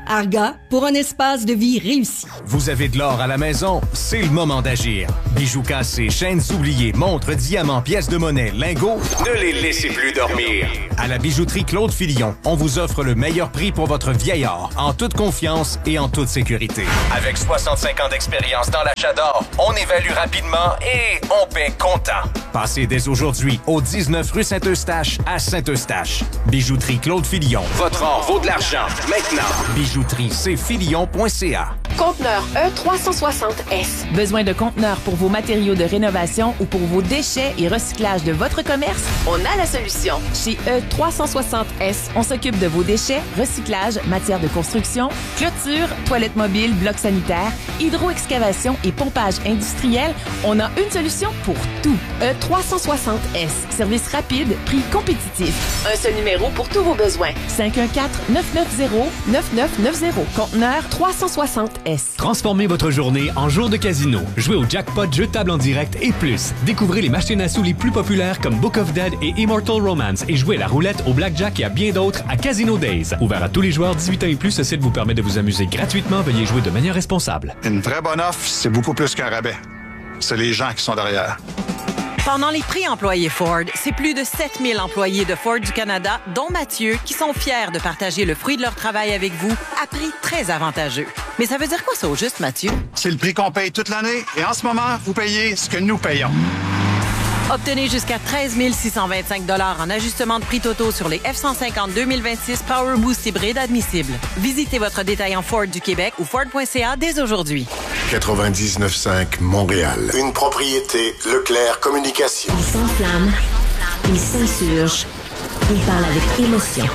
Arga, pour un espace de vie réussi. Vous avez de l'or à la maison? C'est le moment d'agir. Bijoux cassés, chaînes oubliées, montres, diamants, pièces de monnaie, lingots, ne les laissez plus dormir. À la bijouterie Claude Filion, on vous offre le meilleur prix pour votre vieil or, en toute confiance et en toute sécurité. Avec soixante-cinq ans d'expérience dans l'achat d'or, on évalue rapidement et on paie comptant. Passez dès aujourd'hui au dix-neuf rue Saint-Eustache à Saint-Eustache. Bijouterie Claude Filion. Votre or vaut de l'argent. Maintenant. Bijouterie c filion point c a. Conteneur E trois cent soixante S. Besoin de conteneurs pour vos matériaux de rénovation ou pour vos déchets et recyclage de votre commerce? On a la solution. Chez E trois cent soixante S, on s'occupe de vos déchets, recyclage, matières de construction, clôture, toilettes mobiles, blocs sanitaires, hydro-excavation et pompage industriel. On a une solution pour tout. E trois cent soixante S. Service rapide, prix compétitif. Un seul numéro pour tous vos besoins. cinq un quatre, neuf neuf zéro, neuf neuf neuf zéro. Conteneur trois cent soixante S. Transformez votre journée en jour de casino. Jouez au jackpot, jeux de table en direct et plus. Découvrez les machines à sous les plus populaires comme Book of Dead et Immortal Romance et jouez la roulette, au blackjack et à bien d'autres à Casino Days. Ouvert à tous les joueurs dix-huit ans et plus, ce site vous permet de vous amuser gratuitement. Veuillez jouer de manière responsable. Une vraie bonne offre, c'est beaucoup plus qu'un rabais. C'est les gens qui sont derrière. Pendant les prix employés Ford, c'est plus de sept mille employés de Ford du Canada, dont Mathieu, qui sont fiers de partager le fruit de leur travail avec vous à prix très avantageux. Mais ça veut dire quoi ça au juste, Mathieu? C'est le prix qu'on paye toute l'année et en ce moment, vous payez ce que nous payons. Obtenez jusqu'à treize mille six cent vingt-cinq dollars en ajustement de prix totaux sur les F cent cinquante deux mille vingt-six Power Boost hybride admissibles. Visitez votre détaillant Ford du Québec ou Ford point c a dès aujourd'hui. quatre-vingt-dix-neuf cinq Montréal. Une propriété Leclerc Communication. Il s'enflamme, il s'insurge, il parle avec émotion.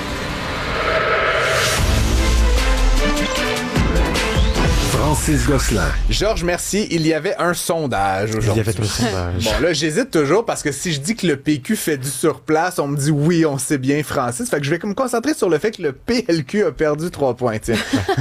Francis Gosselin. Georges, merci. Il y avait un sondage aujourd'hui. Il y avait un sondage. Bon, là, j'hésite toujours parce que si je dis que le P Q fait du surplace, on me dit oui, on sait bien, Francis. Fait que je vais me concentrer sur le fait que le P L Q a perdu trois points. Tiens.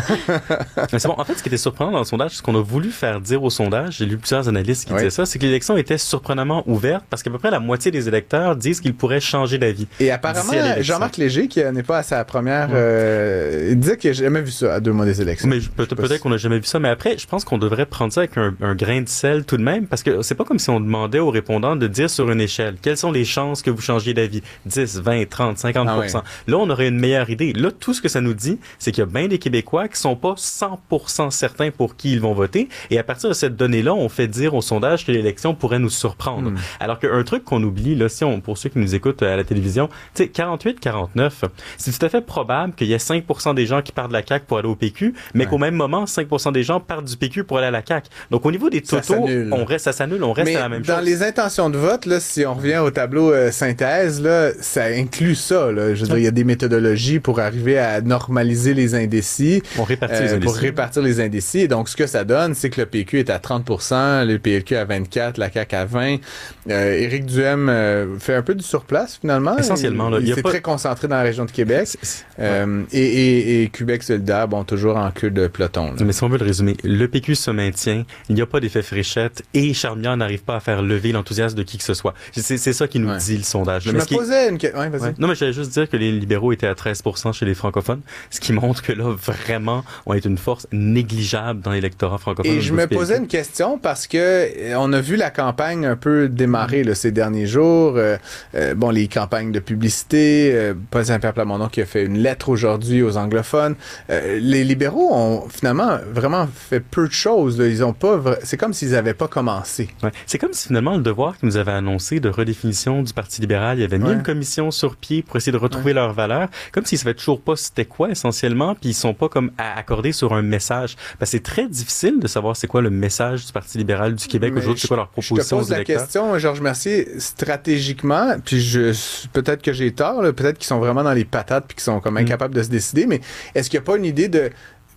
Mais c'est bon. En fait, ce qui était surprenant dans le sondage, ce qu'on a voulu faire dire au sondage, j'ai lu plusieurs analystes qui oui. disaient ça, c'est que l'élection était surprenamment ouverte parce qu'à peu près la moitié des électeurs disent qu'ils pourraient changer d'avis. Et apparemment, Jean-Marc Léger, qui n'est pas à sa première, ouais. euh, il disait qu'il n'a jamais vu ça à deux mois des élections. Mais peut-être, peut-être qu'on n'a jamais vu ça, mais après, je pense qu'on devrait prendre ça avec un, un grain de sel tout de même, parce que c'est pas comme si on demandait aux répondants de dire sur une échelle quelles sont les chances que vous changiez d'avis, dix, vingt, trente, cinquante pour cent. Ah ouais. Là, on aurait une meilleure idée. Là, tout ce que ça nous dit, c'est qu'il y a bien des Québécois qui sont pas cent pour cent certains pour qui ils vont voter, et à partir de cette donnée-là, on fait dire au sondage que l'élection pourrait nous surprendre. Mmh. Alors qu'un truc qu'on oublie, là, si on, pour ceux qui nous écoutent à la télévision, tu sais, quarante-huit quarante-neuf, c'est tout à fait probable qu'il y ait cinq pour cent des gens qui partent de la C A Q pour aller au P Q, mais ouais. qu'au même moment, cinq pour cent des gens partent du P Q pour aller à la C A Q. Donc, au niveau des totaux, on reste, ça s'annule, on reste mais à la même dans chose. Dans les intentions de vote, là, si on revient au tableau euh, synthèse, là, ça inclut ça. Là. Je veux dire, il y a des méthodologies pour arriver à normaliser les indécis. On répartit euh, les indécis. Pour répartir les indécis. Et donc, ce que ça donne, c'est que le P Q est à trente pour cent, le P L Q à vingt-quatre, la C A Q à vingt. Euh, Éric Duhaime euh, fait un peu du surplace, finalement. Essentiellement. Là, il il s'est pas... très concentré dans la région de Québec. C'est, c'est... Euh, ouais. et, et, et Québec solidaire, bon, toujours en queue de peloton. Là. Mais si on veut le résumer, le P Q se maintient, il n'y a pas d'effet fléchette et Charmian n'arrive pas à faire lever l'enthousiasme de qui que ce soit. C'est, c'est ça qui nous ouais. dit le sondage. Je mais me qui... posais une question. Ouais, vas-y. Ouais. Non, mais j'allais juste dire que les libéraux étaient à treize pour cent chez les francophones, ce qui montre que là, vraiment, on est une force négligeable dans l'électorat francophone. Et je me posais une question parce que euh, on a vu la campagne un peu démarrer là, ces derniers jours. Euh, euh, bon, les campagnes de publicité, euh, Paul Saint-Pierre Plamondon qui a fait une lettre aujourd'hui aux anglophones. Euh, les libéraux ont finalement vraiment fait peu de choses. Là. Ils ont pas, vra... c'est comme s'ils n'avaient pas commencé. Ouais. C'est comme si finalement le Devoir qui nous avait annoncé de redéfinition du Parti libéral, il avait mis ouais. une commission sur pied pour essayer de retrouver ouais. leurs valeurs, comme s'ils ne savaient toujours pas c'était quoi essentiellement, puis ils sont pas comme accordés sur un message. Parce que c'est très difficile de savoir c'est quoi le message du Parti libéral du Québec mais aujourd'hui, c'est quoi leur proposition aux électeurs. Je te pose la question, Georges Mercier, stratégiquement, puis je peut-être que j'ai tort, là, peut-être qu'ils sont vraiment dans les patates puis qu'ils sont comme incapables mm. de se décider, mais est-ce qu'il n'y a pas une idée de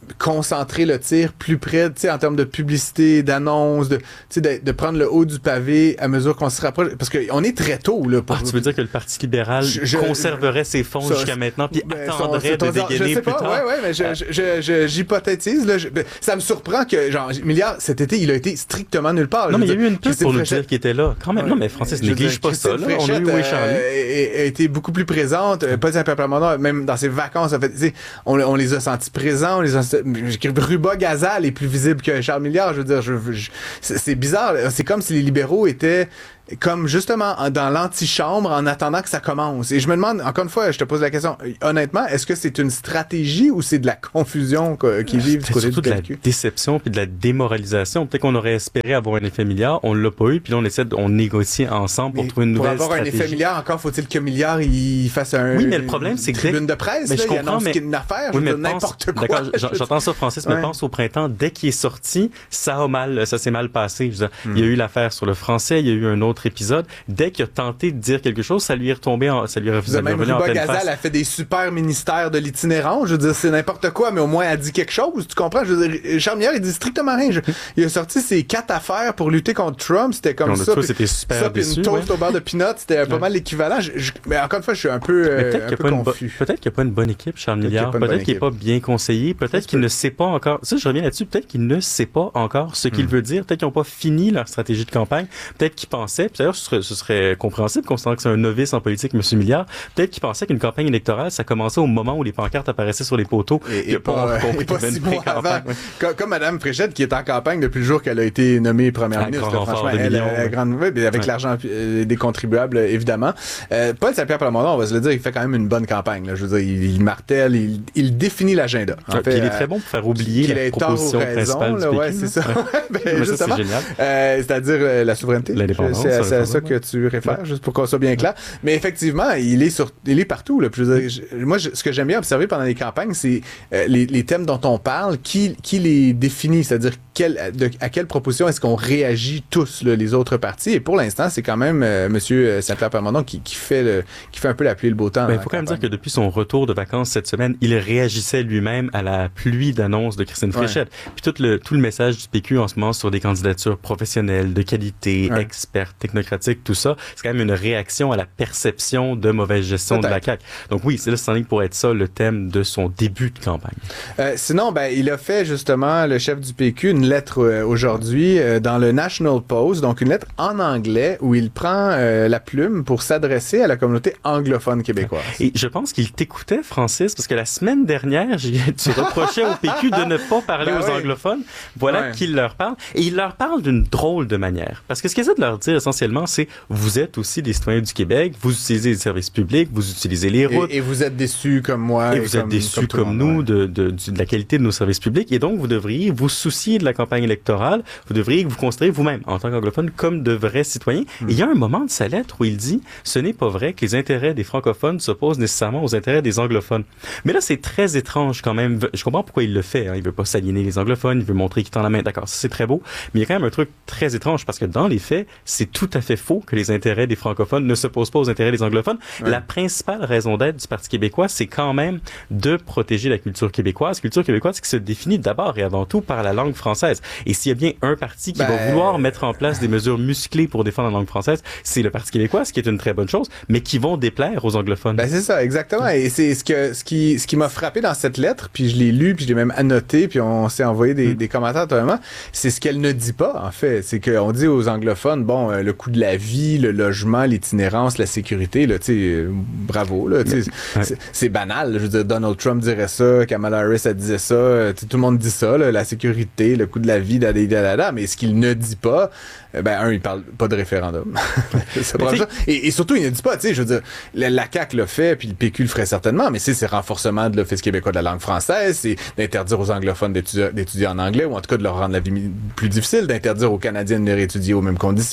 concentrer le tir plus près, tu sais, en termes de publicité, d'annonce, de, tu sais, de, de prendre le haut du pavé à mesure qu'on se rapproche, parce qu'on est très tôt, là. Pour... Ah, tu veux dire que le Parti libéral je, je, conserverait ses fonds ça, jusqu'à maintenant, puis ben, attendrait son, de dégainer plus pas, tard? Ouais, ouais, mais je, je, je, je, j'hypothétise, là. Je, ça me surprend que, genre, Milliard, cet été, il a été strictement nulle part. Non, mais il y a eu une pub pour nous dire qu'il était là. Quand même, ouais, non, mais Francis, néglige pas ça, là. On a eu oui, Charlie. A été beaucoup plus présente, euh, pas simplement, même dans ses vacances, en fait, tu sais, on, on les a sentis présents, on les a Ruba Gazal est plus visible que Charles Milliard, je veux dire, je, je, c'est, c'est bizarre, c'est comme si les libéraux étaient comme justement dans l'antichambre en attendant que ça commence. Et je me demande, encore une fois, je te pose la question, honnêtement, est-ce que c'est une stratégie ou c'est de la confusion qui vive du côté du P Q? C'est surtout de la déception puis de la démoralisation. Peut-être qu'on aurait espéré avoir un effet Milliard, on l'a pas eu, puis là on essaie de, on négocie ensemble pour mais trouver une nouvelle stratégie. Pour avoir un effet Milliard, encore faut-il que Milliard il fasse un oui, mais le problème, c'est que tribune de presse, mais là, je comprends, il annonce mais... qu'il y a une affaire, oui, je veux dire, n'importe quoi. D'accord, j'entends ça, Francis, mais ouais. pense au printemps, dès qu'il est sorti, ça a mal, ça s'est mal passé. Je veux dire, hmm. Il y a eu l'affaire sur le français, il y a eu un autre épisode. Dès qu'il a tenté de dire quelque chose, ça lui est retombé en, ça lui est revenu même en pleine Gazal face. a fait des super ministères de l'itinérant. Je veux dire, c'est n'importe quoi, mais au moins, elle dit quelque chose. Tu comprends? Je veux dire, Charles Milliard, il dit strictement rien. Je, il a sorti ses quatre affaires pour lutter contre Trump. C'était comme ça. Puis, c'était super ça, puis une toast ouais. au beurre de peanut. C'était pas ouais. mal l'équivalent. Je, je, mais encore une fois, je suis un peu, euh, peut-être un qu'il peu confus. Bo- peut-être qu'il n'y a pas une bonne équipe, Charles peut-être Milliard. Qu'il peut-être qu'il n'est pas bien conseillé. Peut-être qu'il peut. ne sait pas encore. Ça, je reviens là-dessus. Peut-être qu'il ne sait pas encore ce qu'il hmm. veut dire. Peut-être qu'ils n'ont pas fini leur stratégie de campagne. Peut-être qu'ils pensaient. Puis d'ailleurs, ce serait, ce serait compréhensible, considérant que c'est un novice en politique, M. Milliard. Peut-être qu'il pensait qu'une campagne électorale, ça commençait au moment où les pancartes apparaissaient sur les poteaux. Et, et pas, euh, et pas six mois avant. Comme, comme Mme Fréchette, qui est en campagne depuis le jour qu'elle a été nommée première ministre. Là, franchement, elle, elle, grande nouvelle, avec ouais. l'argent euh, des contribuables, évidemment. Euh, Paul Saint-Pierre Plamondon, on va se le dire, il fait quand même une bonne campagne. Là. Je veux dire, il, il martèle, il, il définit l'agenda. En ouais, fait, il est très bon pour faire oublier qu'il la proposition raison, principale là, du P Q. Ouais, c'est ça. Ouais, ben, justement, ça, c'est génial. Euh, c'est-à-dire euh, la souveraineté. L'indépendance. C'est, c'est à ça que tu réfères, ouais. juste pour qu'on soit bien clair. Mais effectivement, il est sur, il est partout. Là. Je veux dire, je, moi, je, ce que j'aime bien observer pendant les campagnes, c'est euh, les, les thèmes dont on parle, qui, qui les définit, c'est-à-dire quel, de, à quelle proposition est-ce qu'on réagit tous, là, les autres partis. Et pour l'instant, c'est quand même euh, M. Saint-Pierre Plamondon qui, qui fait le, qui fait un peu la pluie et le beau temps. Il faut quand même dire que depuis son retour de vacances cette semaine, il réagissait lui-même à la pluie d'annonces de Christine Fréchette. Ouais. Puis tout le, tout le message du P Q en ce moment sur des candidatures professionnelles, de qualité, ouais. expertes, technocratiques, tout ça, c'est quand même une réaction à la perception de mauvaise gestion Peut-être. de la C A Q. Donc oui, c'est là, c'est en ligne pour être ça le thème de son début de campagne. Euh, sinon, ben, il a fait justement, le chef du P Q, une lettre euh, aujourd'hui euh, dans le National Post, donc une lettre en anglais où il prend euh, la plume pour s'adresser à la communauté anglophone québécoise. Et je pense qu'il t'écoutait, Francis, parce que la semaine dernière, j'ai, tu reprochais au P Q de ne pas parler ben aux oui. anglophones. Voilà ouais. qu'il leur parle. Et il leur parle d'une drôle de manière. Parce que ce qu'il essaie de leur dire essentiellement, c'est vous êtes aussi des citoyens du Québec, vous utilisez les services publics, vous utilisez les routes. Et, et vous êtes déçus comme moi. Et, et vous comme, êtes déçus comme, comme nous ouais. de, de, de, de la qualité de nos services publics. Et donc, vous devriez vous soucier de la campagne électorale. Vous devriez vous considérer vous-même, en tant qu'anglophone, comme de vrais citoyens. Mm. Et il y a un moment de sa lettre où il dit ce n'est pas vrai que les intérêts des francophones s'opposent nécessairement aux intérêts des anglophones. Mais là, c'est très étrange quand même. Je comprends pourquoi il le fait. Hein. Il veut pas s'aliéner les anglophones, il veut montrer qu'il tend la main. D'accord, ça c'est très beau. Mais il y a quand même un truc très étrange parce que dans les faits, c'est tout à fait faux que les intérêts des francophones ne s'opposent pas aux intérêts des anglophones. Ouais. La principale raison d'être du Parti québécois, c'est quand même de protéger la culture québécoise. Culture québécoise qui se définit d'abord et avant tout par la langue française. Et s'il y a bien un parti qui ben... va vouloir mettre en place des mesures musclées pour défendre la langue française, c'est le Parti québécois, ce qui est une très bonne chose, mais qui vont déplaire aux anglophones. Ben c'est ça, exactement. Et c'est ce que ce qui ce qui m'a frappé dans cette lettre, puis je l'ai lu, puis je l'ai même annoté, puis on s'est envoyé des, mm. des commentaires totalement. C'est ce qu'elle ne dit pas en fait. C'est qu'on dit aux anglophones, bon, euh, le coût de la vie, le logement, l'itinérance, la sécurité, là, tu sais, euh, bravo, là, tu sais, ouais. c'est, c'est banal. Je veux dire, Donald Trump dirait ça, Kamala Harris elle disait ça, euh, tout le monde dit ça, là, la sécurité, le coût de la vie, da, da, da, da, da, mais ce qu'il ne dit pas, euh, ben un, il parle pas de référendum. ça et, et surtout, il ne dit pas, tu sais, je veux dire, la, la C A Q l'a fait, puis le P Q le ferait certainement, mais c'est c'est renforcement de l'Office québécois de la langue française, c'est d'interdire aux anglophones d'étudier, d'étudier en anglais, ou en tout cas de leur rendre la vie plus difficile, d'interdire aux Canadiens de venir étudier aux mêmes conditions. Je veux dire, mm.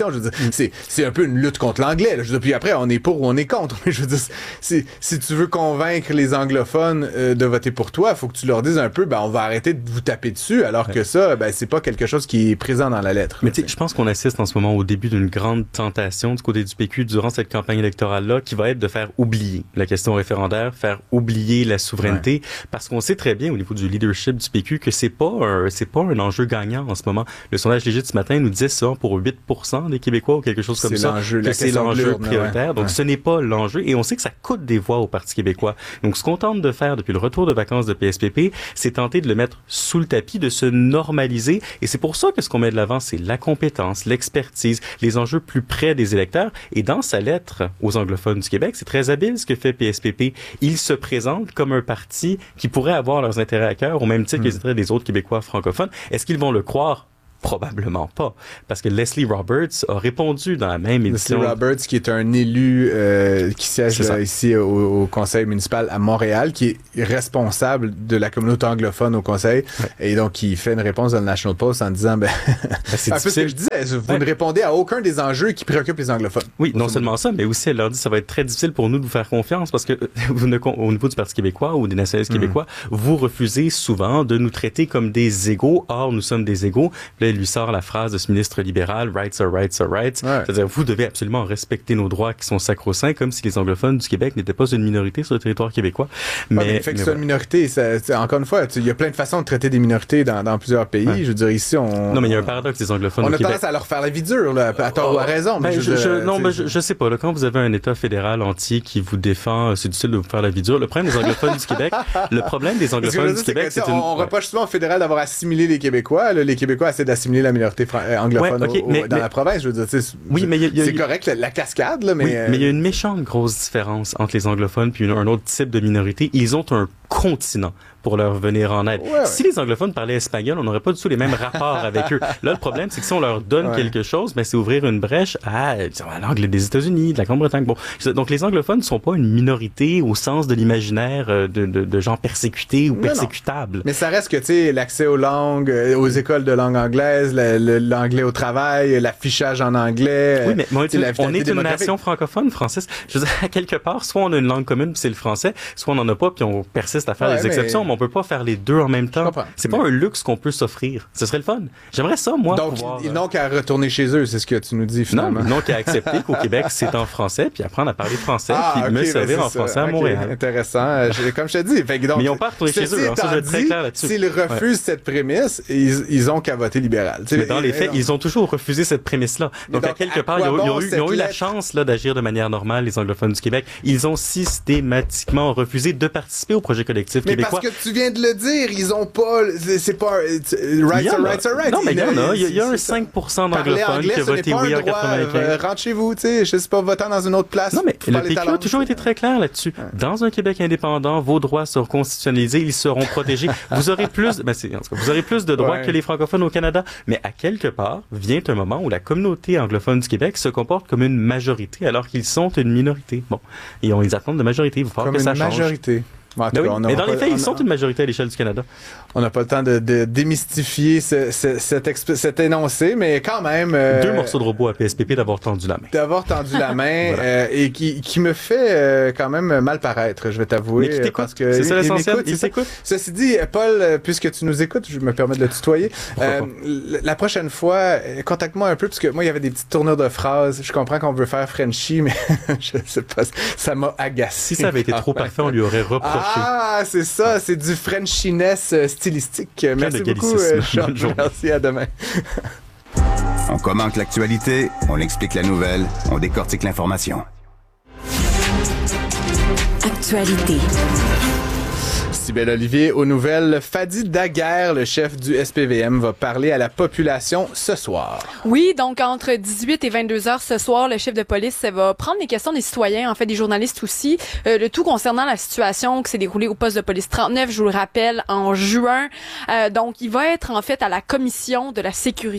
c'est, c'est un peu une lutte contre l'anglais. Là. Je veux dire, puis après, on est pour ou on est contre. Mais je veux dire, c'est, si tu veux convaincre les anglophones euh, de voter pour toi, il faut que tu leur dises un peu, ben, on va arrêter de vous taper dessus, alors ouais. que ça, ben, c'est pas quelque chose qui est présent dans la lettre. Mais tu sais, je pense qu'on assiste en ce moment au début d'une grande tentation du côté du P Q durant cette campagne électorale-là, qui va être de faire oublier la question référendaire, faire oublier la souveraineté, ouais. parce qu'on sait très bien au niveau du leadership du P Q que c'est pas un, c'est pas un enjeu gagnant en ce moment. Le sondage Légit ce matin nous disait ça pour huit pour cent des Québécois ou quelque chose comme c'est ça, l'enjeu, que c'est l'enjeu prioritaire. Ouais. Donc ouais. ce n'est pas l'enjeu et on sait que ça coûte des voix au Parti québécois. Donc ce qu'on tente de faire depuis le retour de vacances de P S P P, c'est tenter de le mettre sous le tapis, de se normaliser et c'est pour ça que ce qu'on met de l'avant, c'est la compétence, l'expertise, les enjeux plus près des électeurs. Et dans sa lettre aux anglophones du Québec, c'est très habile ce que fait P S P P. Il se présente comme un parti qui pourrait avoir leurs intérêts à cœur au même titre mmh. que les intérêts des autres Québécois francophones. Est-ce qu'ils vont le croire? Probablement pas. Parce que Leslie Roberts a répondu dans la même édition. Leslie Roberts, qui est un élu euh, qui siège là, ici au, au conseil municipal à Montréal, qui est responsable de la communauté anglophone au conseil, ouais. et donc qui fait une réponse dans le National Post en disant, ben, ben c'est un peu ce que je disais, vous ouais. ne répondez à aucun des enjeux qui préoccupent les anglophones. Oui, non seulement ça, mais aussi elle leur dit ça va être très difficile pour nous de vous faire confiance parce que vous ne, au niveau du Parti québécois ou des nationalistes mmh. québécois, vous refusez souvent de nous traiter comme des égaux. Or, nous sommes des égaux. Là, il lui sort la phrase de ce ministre libéral, rights are rights are rights. Ouais. C'est-à-dire, vous devez absolument respecter nos droits qui sont sacro-saints, comme si les anglophones du Québec n'étaient pas une minorité sur le territoire québécois. Mais, ouais, mais le fait que c'est une minorité, ça, encore une fois, il y a plein de façons de traiter des minorités dans, dans plusieurs pays. Ouais. Je veux dire, ici, on... Non, mais il y a un paradoxe des anglophones on au a Québec. tendance à leur faire la vie dure, là, à tort oh, ou à raison. Ben, mais je, je, je, non, ben, je, je sais pas. Là, quand vous avez un État fédéral entier qui vous défend, c'est difficile de vous faire la vie dure. Le problème des anglophones du Québec, le problème des anglophones du Québec, c'est, c'est une... On reproche souvent au fédéral d'avoir assimilé les Québécois. Là, les Québécois essaient d'assimiler la minorité fran- anglophone. Ouais, okay, au, mais, dans mais, la province, je veux dire, oui, mais y a, y a, c'est correct la, la cascade, là, mais... Oui, mais il y a une méchante grosse différence entre les anglophones puis une, un autre type de minorité. Ils ont un continent pour leur venir en aide. Ouais, ouais. Si les anglophones parlaient espagnol, on n'aurait pas du tout les mêmes rapports avec eux. Là, le problème, c'est que si on leur donne ouais. quelque chose, ben, c'est ouvrir une brèche à, à l'angle des États-Unis, de la Grande-Bretagne. Bon, donc les anglophones ne sont pas une minorité au sens de l'imaginaire de, de, de gens persécutés ou non, persécutables. Non. Mais ça reste que, tu sais, l'accès aux langues, aux écoles de langue anglaise, le, le, l'anglais au travail, l'affichage en anglais. Oui, mais moi, tu, la, on est une nation francophone, Francis. Je veux dire, à quelque part, soit on a une langue commune, puis c'est le français, soit on n'en a pas, puis on persiste à faire ouais, des exceptions, mais... mais on peut pas faire les deux en même temps. C'est mais... pas un luxe qu'on peut s'offrir. Ce serait le fun. J'aimerais ça, moi. Donc, pouvoir, ils n'ont qu'à retourner chez eux, c'est ce que tu nous dis finalement. Non, ils n'ont qu'à accepter qu'au Québec, c'est en français, puis apprendre à parler français, ah, puis okay, me servir en français ça. à Montréal. Okay, intéressant. Je, comme je te dis. Fait que donc, mais ils n'ont pas retourné chez eux. Hein, ça, je vais être très clair là-dessus. S'ils refusent ouais. cette prémisse, ils, ils ont qu'à voter libéral. Mais dans les faits, ils ont toujours refusé cette prémisse-là. Donc, donc à quelque à part, ils ont, bon ils ont eu, ils ont eu la chance là, d'agir de manière normale, les anglophones du Québec. Ils ont systématiquement refusé de participer au projet collectif mais québécois. Mais parce que tu viens de le dire, ils ont pas... C'est pas... Rights are rights are rights. Non, mais il y en a. Il y a un cinq pour cent d'anglophones qui ont voté oui en quatre-vingt-quinze. Rentre chez vous, tu sais. Je sais pas, votant dans une autre place. Non, mais le P Q a toujours été très clair là-dessus. Dans un Québec indépendant, vos droits seront constitutionnalisés, ils seront protégés. Vous aurez plus... Ben, c'est, en tout cas, vous aurez plus de droits ouais. que les francophones au Canada. Mais à quelque part, vient un moment où la communauté anglophone du Québec se comporte comme une majorité alors qu'ils sont une minorité. Bon, et on, ils attendent de majorité. Il va falloir que ça change. Comme une majorité. Ben oui, mais dans pas, les faits, ils sont a, une majorité à l'échelle du Canada. On n'a pas le temps de, de démystifier ce, ce, cet, exp- cet énoncé, mais quand même... Euh, Deux morceaux de robot à P S P P d'avoir tendu la main. D'avoir tendu la main voilà. euh, et qui, qui me fait euh, quand même mal paraître, je vais t'avouer. Mais qui t'écoute, parce que c'est ça il, l'essentiel, il, il t'écoute. Ceci dit, Paul, puisque tu nous écoutes, je me permets de le tutoyer. Euh, la prochaine fois, contacte-moi un peu, parce que moi, il y avait des petites tournures de phrases. Je comprends qu'on veut faire Frenchie, mais je sais pas, ça m'a agacé. Si ça avait été trop parfait, on lui aurait reproché. Ah, c'est ça, c'est du Frenchiness stylistique. Plein Merci beaucoup, euh, Charles. Merci, à demain. On commente l'actualité, on explique la nouvelle, on décortique l'information. Actualité. Cybèle Olivier, aux nouvelles, Fadi Daguerre, le chef du S P V M, va parler à la population ce soir. Oui, donc entre dix-huit et vingt-deux heures ce soir, le chef de police va prendre les questions des citoyens, en fait des journalistes aussi, euh, le tout concernant la situation qui s'est déroulée au poste de police trente-neuf, je vous le rappelle, en juin. Euh, donc, il va être en fait à la commission de la sécurité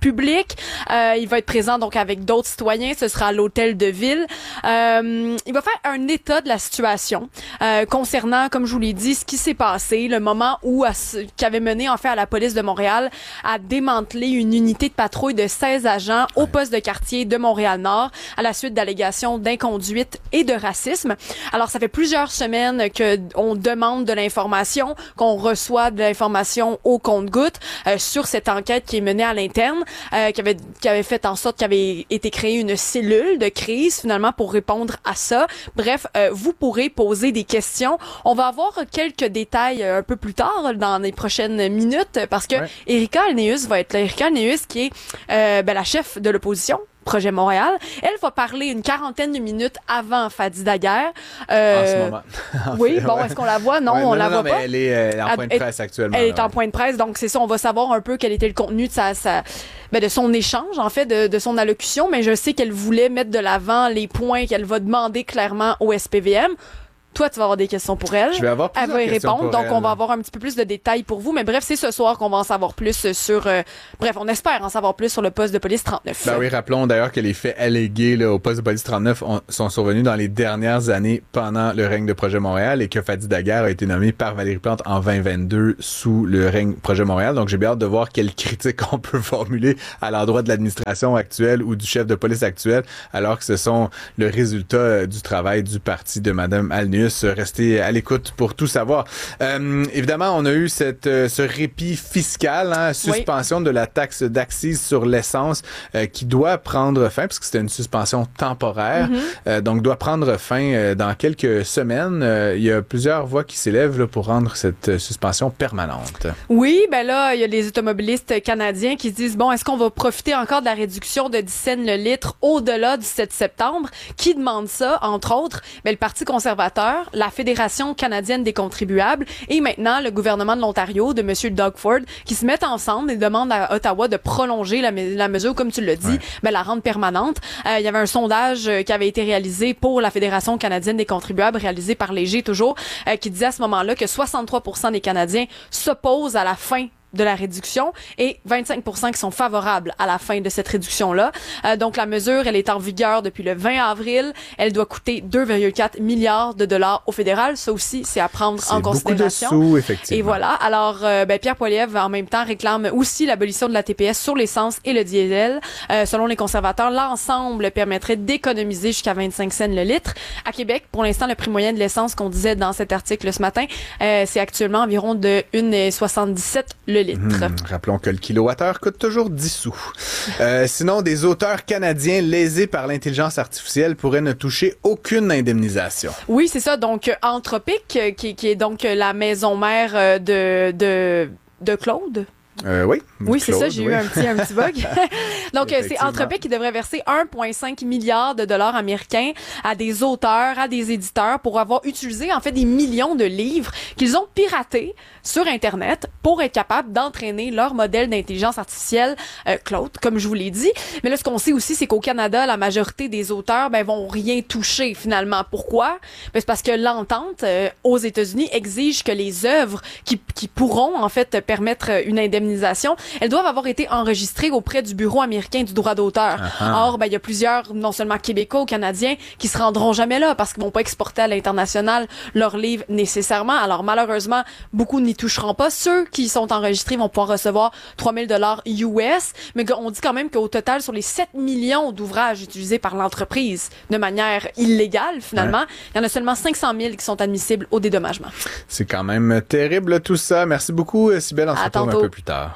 public. Euh, il va être présent donc avec d'autres citoyens. Ce sera à l'hôtel de ville. Euh, il va faire un état de la situation euh, concernant, comme je vous l'ai dit, ce qui s'est passé, le moment où qui avait mené en fait à la police de Montréal à démanteler une unité de patrouille de seize agents au poste de quartier de Montréal-Nord à la suite d'allégations d'inconduite et de racisme. Alors, ça fait plusieurs semaines que on demande de l'information, qu'on reçoit de l'information au compte-gouttes euh, sur cette enquête qui est menée à l'interne, euh, qui avait qui avait fait en sorte qu'il avait été créée une cellule de crise finalement pour répondre à ça. Bref, euh, vous pourrez poser des questions. On va avoir quelques détails un peu plus tard dans les prochaines minutes parce que ouais. Erika Alneus va être là. Erika Alneus qui est euh, ben, la chef de l'opposition Projet Montréal. Elle va parler une quarantaine de minutes avant Fadi Daguerre. Euh, en ce moment. Oui, bon, est-ce qu'on la voit? Non, ouais, on non, la non, voit mais pas. Elle est, elle est en point de presse elle, actuellement. Elle là, est en ouais. point de presse, donc c'est ça. On va savoir un peu quel était le contenu de sa, sa ben, de son échange, en fait, de, de son allocution, mais je sais qu'elle voulait mettre de l'avant les points qu'elle va demander clairement au S P V M. Toi, tu vas avoir des questions pour elle. Je vais avoir Elle va y répondre. Donc, elle. on va avoir un petit peu plus de détails pour vous. Mais bref, c'est ce soir qu'on va en savoir plus sur... Euh, bref, on espère en savoir plus sur le poste de police trente-neuf. Ben oui, rappelons d'ailleurs que les faits allégués là, au poste de police trente-neuf ont, sont survenus dans les dernières années pendant le règne de Projet Montréal et que Fadi Daguerre a été nommé par Valérie Plante en vingt vingt-deux sous le règne Projet Montréal. Donc, j'ai bien hâte de voir quelles critiques on peut formuler à l'endroit de l'administration actuelle ou du chef de police actuel, alors que ce sont le résultat du travail du parti de Mme Alneus. Restez à l'écoute pour tout savoir. Euh, évidemment, on a eu cette, euh, ce répit fiscal, hein, suspension oui. de la taxe d'accise sur l'essence euh, qui doit prendre fin, puisque c'était une suspension temporaire, mm-hmm. euh, donc doit prendre fin euh, dans quelques semaines. Euh, il y a plusieurs voix qui s'élèvent là, pour rendre cette euh, suspension permanente. Oui, ben là, il y a les automobilistes canadiens qui se disent, bon, est-ce qu'on va profiter encore de la réduction de dix cents le litre au-delà du sept septembre? Qui demande ça, entre autres? Ben, le Parti conservateur, la Fédération canadienne des contribuables et maintenant le gouvernement de l'Ontario de M. Doug Ford qui se mettent ensemble et demandent à Ottawa de prolonger la, la mesure, comme tu l'as dit, ouais. ben, la rendre permanente. Euh, il y avait un sondage euh, qui avait été réalisé pour la Fédération canadienne des contribuables, réalisé par Léger toujours, euh, qui disait à ce moment-là que soixante-trois pour cent des Canadiens s'opposent à la fin de la réduction et vingt-cinq pour cent qui sont favorables à la fin de cette réduction-là. Euh, donc, la mesure, elle est en vigueur depuis le vingt avril. Elle doit coûter deux virgule quatre milliards de dollars au fédéral. Ça aussi, c'est à prendre c'est en considération. Beaucoup de sous, effectivement. Et voilà. Alors, euh, ben, Pierre Poilievre, en même temps, réclame aussi l'abolition de la T P S sur l'essence et le diesel. Euh, selon les conservateurs, l'ensemble permettrait d'économiser jusqu'à vingt-cinq cents le litre. À Québec, pour l'instant, le prix moyen de l'essence qu'on disait dans cet article ce matin, euh, c'est actuellement environ de un virgule soixante-dix-sept le litre. Mmh, rappelons que le kilowattheure coûte toujours dix sous. Euh, sinon, des auteurs canadiens lésés par l'intelligence artificielle pourraient ne toucher aucune indemnisation. Oui, c'est ça. Donc, Anthropic, qui, qui est donc la maison mère de, de, de Claude. Euh, oui. Oui, c'est ça, j'ai oui. eu un petit, un petit bug. Donc, c'est Anthropic qui devrait verser un virgule cinq milliard de dollars américains à des auteurs, à des éditeurs pour avoir utilisé, en fait, des millions de livres qu'ils ont piratés sur Internet pour être capables d'entraîner leur modèle d'intelligence artificielle euh, Claude, comme je vous l'ai dit. Mais là, ce qu'on sait aussi, c'est qu'au Canada, la majorité des auteurs, ben, vont rien toucher, finalement. Pourquoi? Ben, c'est parce que l'entente euh, aux États-Unis exige que les œuvres qui, qui pourront, en fait, permettre une indemnisation, elles doivent avoir été enregistrées auprès du Bureau américain du droit d'auteur. Uh-huh. Or, ben, il y a plusieurs, non seulement Québécois ou Canadiens, qui se rendront jamais là parce qu'ils vont pas exporter à l'international leurs livres nécessairement. Alors, malheureusement, beaucoup n'y toucheront pas. Ceux qui sont enregistrés vont pouvoir recevoir trois mille dollars U S, mais on dit quand même qu'au total, sur les sept millions d'ouvrages utilisés par l'entreprise de manière illégale, finalement, ouais. il y en a seulement cinq cent mille qui sont admissibles au dédommagement. C'est quand même terrible tout ça. Merci beaucoup, Cybèle. On se retrouve un peu plus tard.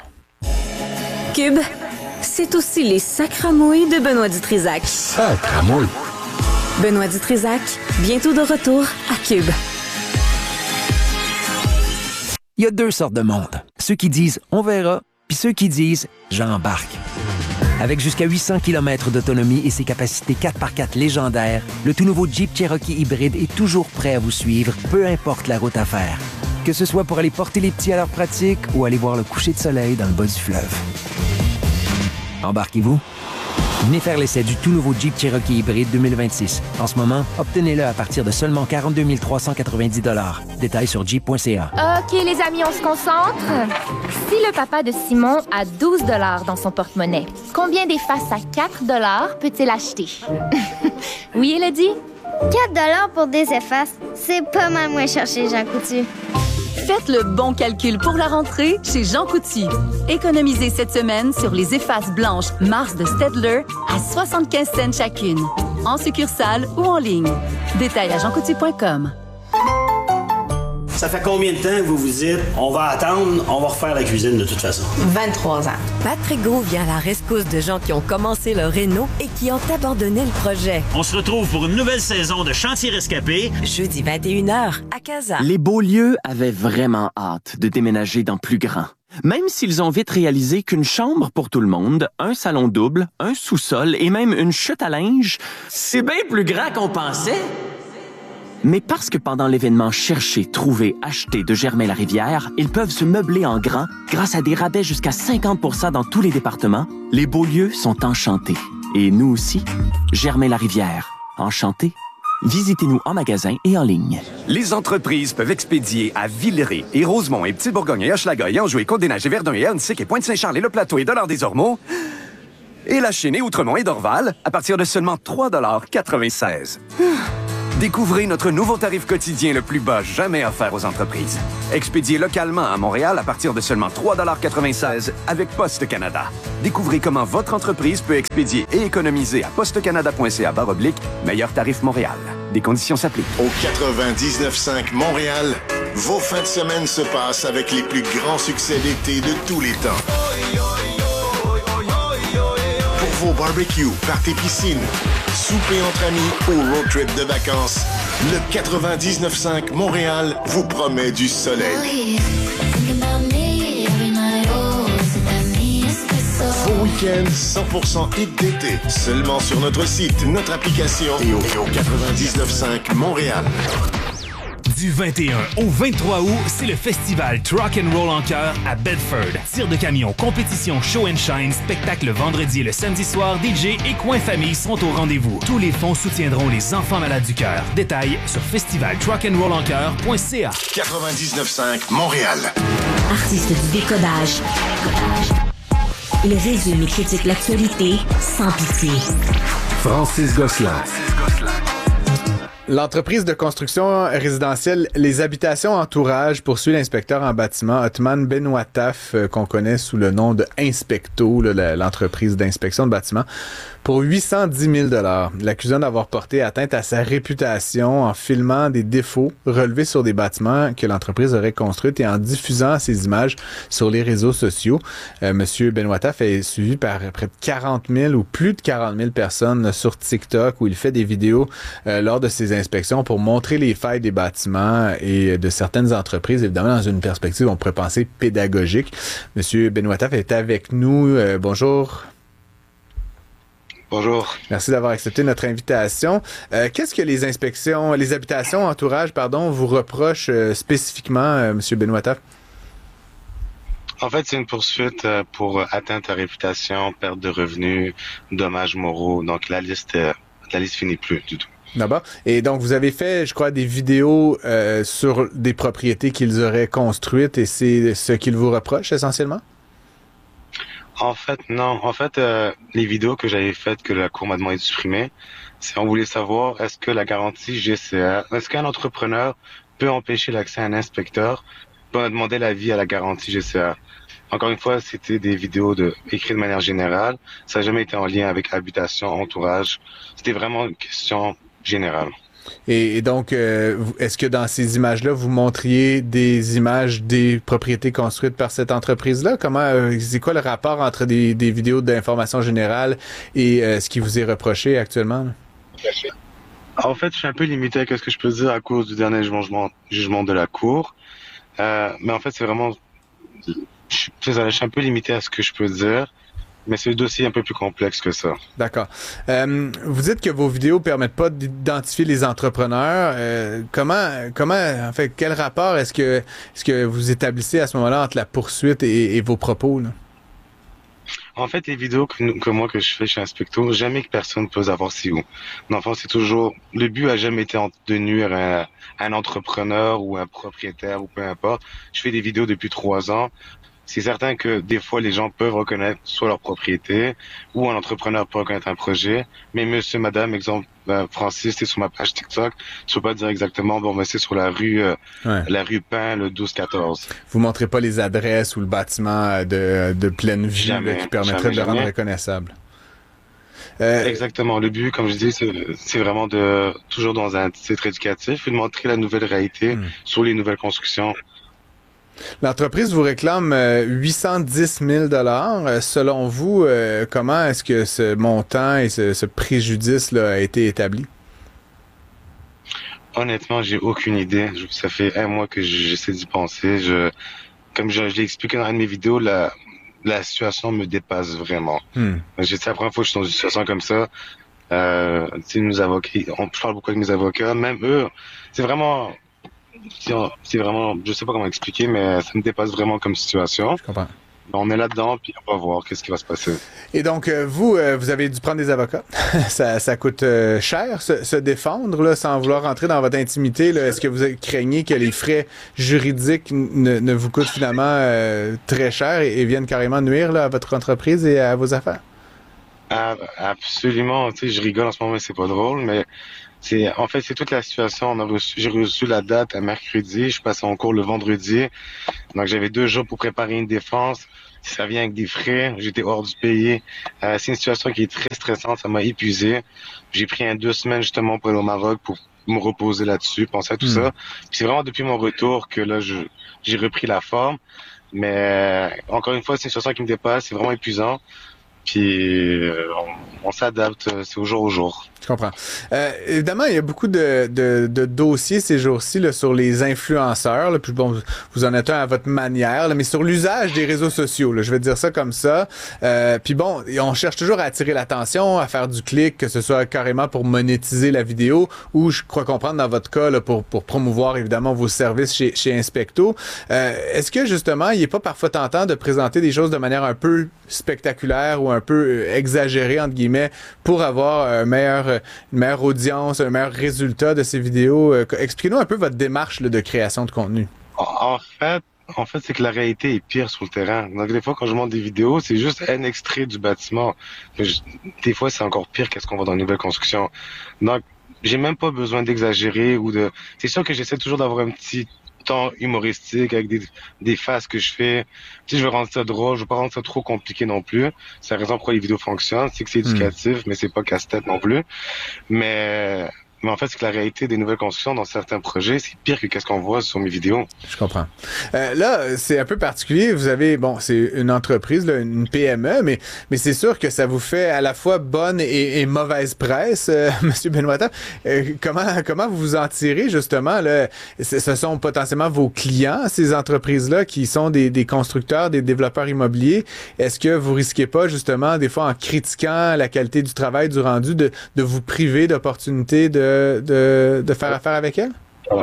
Cube, c'est aussi les sacramouilles de Benoît Dutrisac. Sacramouilles? Benoît Dutrisac, bientôt de retour à Cube. Il y a deux sortes de monde. Ceux qui disent « on verra », puis ceux qui disent « j'embarque ». Avec jusqu'à huit cents kilomètres d'autonomie et ses capacités quatre par quatre légendaires, le tout nouveau Jeep Cherokee hybride est toujours prêt à vous suivre, peu importe la route à faire. Que ce soit pour aller porter les petits à leur pratique ou aller voir le coucher de soleil dans le bas du fleuve. Embarquez-vous. Venez faire l'essai du tout nouveau Jeep Cherokee hybride deux mille vingt-six. En ce moment, obtenez-le à partir de seulement quarante-deux mille trois cent quatre-vingt-dix dollars. Détails sur jeep point c a. OK, les amis, on se concentre. Si le papa de Simon a douze dollars dans son porte-monnaie, combien d'effaces à quatre dollars peut-il acheter? Oui, Elodie? quatre dollars pour des effaces, c'est pas mal moins cher chez Jean Coutu. Faites le bon calcul pour la rentrée chez Jean Coutu. Économisez cette semaine sur les effaces blanches Mars de Stedler à soixante-quinze cents chacune, en succursale ou en ligne. Détail à jean coutu point com. Ça fait combien de temps que vous vous dites « On va attendre, on va refaire la cuisine de toute façon ». vingt-trois ans. Patrick Gros vient à la rescousse de gens qui ont commencé leur réno et qui ont abandonné le projet. On se retrouve pour une nouvelle saison de Chantier Rescapé. Jeudi vingt et une heures à Casa. Les Beaulieu avaient vraiment hâte de déménager dans plus grand. Même s'ils ont vite réalisé qu'une chambre pour tout le monde, un salon double, un sous-sol et même une chute à linge, c'est bien plus grand qu'on pensait. Mais parce que pendant l'événement Chercher, Trouver, Acheter de Germain-Larivière, ils peuvent se meubler en grand grâce à des rabais jusqu'à cinquante pour cent dans tous les départements, les Beaulieu sont enchantés. Et nous aussi, Germain-Larivière, enchantés. Visitez-nous en magasin et en ligne. Les entreprises peuvent expédier à Villeray et Rosemont et Petit-Bourgogne et Hochelaga et Anjou et Côte-des-Neiges et Verdun et Huntsic et Pointe-Saint-Charles et Le Plateau et Dollard-des-Ormeaux et La Chênaie, Outremont et Dorval à partir de seulement trois dollars quatre-vingt-seize. Découvrez notre nouveau tarif quotidien le plus bas jamais offert aux entreprises. Expédié localement à Montréal à partir de seulement trois dollars quatre-vingt-seize avec Poste Canada. Découvrez comment votre entreprise peut expédier et économiser à postecanada point c a barre oblique meilleur tarif Montréal. Des conditions s'appliquent. Au quatre-vingt-dix-neuf cinq Montréal, vos fins de semaine se passent avec les plus grands succès d'été de tous les temps. Pour vos barbecues, parties piscine, souper entre amis ou road trip de vacances, le quatre-vingt-dix-neuf cinq Montréal vous promet du soleil. Vos week-ends cent pour cent hit d'été, seulement sur notre site, notre application et au, et au quatre-vingt-dix-neuf cinq Montréal. Du vingt et un au vingt-trois août, c'est le festival Truck and Roll en chœur à Bedford. Tir de camion, compétition, show and shine, spectacle le vendredi et le samedi soir, D J et coin famille sont au rendez-vous. Tous les fonds soutiendront les enfants malades du cœur. Détails sur festival truck and roll en chœur point c a. quatre-vingt-dix-neuf cinq Montréal. Artiste du décodage. Il résume et critique l'actualité sans pitié. Francis Gosselin. L'entreprise de construction résidentielle Les Habitations Entourage poursuit l'inspecteur en bâtiment Othman Benouataf, euh, qu'on connaît sous le nom de Inspecto, là, l'entreprise d'inspection de bâtiments, pour huit cent dix mille dollars, l'accusant d'avoir porté atteinte à sa réputation en filmant des défauts relevés sur des bâtiments que l'entreprise aurait construits et en diffusant ces images sur les réseaux sociaux. Euh, Monsieur Benouataf est suivi par près de quarante mille ou plus de quarante mille personnes sur TikTok où il fait des vidéos euh, lors de ses inspections pour montrer les failles des bâtiments et de certaines entreprises, évidemment dans une perspective, on pourrait penser pédagogique. Monsieur Benouataf est avec nous. Euh, bonjour. Bonjour. Merci d'avoir accepté notre invitation. Euh, qu'est-ce que les inspections, les habitations entourage, pardon, vous reprochent euh, spécifiquement, euh, Monsieur Benouataf? En fait, c'est une poursuite euh, pour atteinte à réputation, perte de revenus, dommages moraux. Donc la liste, euh, la liste finit plus du tout. D'abord. Et donc, vous avez fait, je crois, des vidéos euh, sur des propriétés qu'ils auraient construites et c'est ce qu'ils vous reprochent essentiellement? En fait, non. En fait, euh, les vidéos que j'avais faites, que la Cour m'a demandé de supprimer, c'est on voulait savoir est-ce que la garantie G C A, est-ce qu'un entrepreneur peut empêcher l'accès à un inspecteur? Puis on a demandé l'avis à la garantie G C A. Encore une fois, c'était des vidéos de, écrites de manière générale. Ça n'a jamais été en lien avec habitation, entourage. C'était vraiment une question générale. Et, et donc, euh, est-ce que dans ces images-là, vous montriez des images des propriétés construites par cette entreprise-là? Comment, euh, c'est quoi le rapport entre des, des vidéos d'information générale et euh, ce qui vous est reproché actuellement? En fait, je suis un peu limité à ce que je peux dire à cause du dernier jugement, jugement de la Cour. Euh, mais en fait, c'est vraiment... Je suis, je suis un peu limité à ce que je peux dire. Mais c'est un dossier un peu plus complexe que ça. D'accord. Euh, vous dites que vos vidéos permettent pas d'identifier les entrepreneurs. Euh, comment, comment, en fait, quel rapport est-ce que, est-ce que vous établissez à ce moment-là entre la poursuite et, et vos propos, là? En fait, les vidéos que, nous- que moi que je fais chez Inspecto, jamais que personne peut avoir si haut. Non, enfin, c'est toujours le but a jamais été en- de nuire à, à un entrepreneur ou un propriétaire ou peu importe. Je fais des vidéos depuis trois ans. C'est certain que des fois les gens peuvent reconnaître soit leur propriété ou un entrepreneur peut reconnaître un projet. Mais monsieur, madame, exemple, ben, Francis, c'est sur ma page TikTok. Je peux pas dire exactement. Bon, mais c'est sur la rue, euh, Ouais. la rue Pain, le douze quatorze. Vous montrez pas les adresses ou le bâtiment de, de pleine vue là, Jamais, qui permettrait jamais, de le rendre jamais. reconnaissable. Euh, Exactement. Le but, comme je dis, c'est c'est vraiment de toujours dans un titre éducatif et de montrer la nouvelle réalité sur les nouvelles constructions. L'entreprise vous réclame euh, huit cent dix mille dollars. Euh, selon vous, euh, comment est-ce que ce montant et ce, ce préjudice-là a été établi? Honnêtement, j'ai aucune idée. Je- Ça fait un mois que j'essaie d'y penser. Je, comme je, je l'ai expliqué dans une de mes vidéos, la, la situation me dépasse vraiment. Hmm. J'ai- C'est la première fois que je suis dans une situation comme ça. Euh, tu sais, nos avocats, on je parle beaucoup avec mes avocats, même eux, c'est vraiment, c'est c'est vraiment, je sais pas comment expliquer, mais ça me dépasse vraiment comme situation. Je comprends. On est là-dedans, puis on va voir qu'est-ce qui va se passer. Et donc, euh, vous, euh, vous avez dû prendre des avocats. ça, ça coûte euh, cher, se, se défendre, là, sans vouloir rentrer dans votre intimité. Là. Est-ce que vous craignez que les frais juridiques ne, ne vous coûtent finalement euh, très cher et, et viennent carrément nuire là, à votre entreprise et à vos affaires? Ah, absolument, tu sais, je rigole en ce moment, mais c'est pas drôle, mais c'est, en fait, c'est toute la situation. On a reçu, j'ai reçu la date à mercredi, je passe en cours le vendredi, donc j'avais deux jours pour préparer une défense. Ça vient avec des frais, j'étais hors du pays. Euh, c'est une situation qui est très stressante, ça m'a épuisé. J'ai pris un deux semaines justement pour aller au Maroc pour me reposer là-dessus, penser à tout Mm. ça. Puis c'est vraiment depuis mon retour que là, je, j'ai repris la forme. Mais euh, encore une fois, c'est une situation qui me dépasse, c'est vraiment épuisant. Puis euh, on, on s'adapte, euh, c'est au jour au jour. Je comprends. Euh, évidemment, il y a beaucoup de, de, de dossiers ces jours-ci là, sur les influenceurs. Là, puis bon, vous- vous en êtes un à votre manière, là, mais sur l'usage des réseaux sociaux. Là, je vais dire ça comme ça. Euh, puis bon, on cherche toujours à attirer l'attention, à faire du clic, que ce soit carrément pour monétiser la vidéo ou, je crois comprendre dans votre cas, là, pour, pour promouvoir évidemment vos services chez, chez Inspecto. Euh, est-ce que justement, il n'est pas parfois tentant de présenter des choses de manière un peu spectaculaire ou un peu euh, exagérée, entre guillemets, pour avoir un meilleur, euh, une meilleure audience, un meilleur résultat de ces vidéos? Euh, Expliquez-nous un peu votre démarche là, de création de contenu. En en fait, en fait, c'est que la réalité est pire sur le terrain. Donc des fois, quand je monte des vidéos, c'est juste un extrait du bâtiment. Mais je- des fois, c'est encore pire qu'est-ce qu'on voit dans une nouvelle construction. Donc, j'ai même pas besoin d'exagérer ou de. C'est sûr que j'essaie toujours d'avoir un petit temps humoristique avec des, des faces que je fais. Tu sais, je veux rendre ça drôle, je veux pas rendre ça trop compliqué non plus. C'est la raison pourquoi les vidéos fonctionnent, c'est que c'est éducatif, mais c'est pas casse-tête non plus. Mais, mais en fait, c'est que la réalité des nouvelles constructions dans certains projets, c'est pire que qu'est-ce qu'on voit sur mes vidéos. Je comprends. Euh, là, c'est un peu particulier. Vous avez, bon, c'est une entreprise, là, une P M E, mais, mais c'est sûr que ça vous fait à la fois bonne et, et mauvaise presse, euh, Monsieur Benoît. Euh, comment, comment vous vous en tirez, justement? Là? Ce ce sont potentiellement vos clients, ces entreprises-là, qui sont des, des constructeurs, des développeurs immobiliers. Est-ce que vous risquez pas, justement, des fois, en critiquant la qualité du travail, du rendu, de, de vous priver d'opportunités de, de, de faire affaire avec elles? Ouais.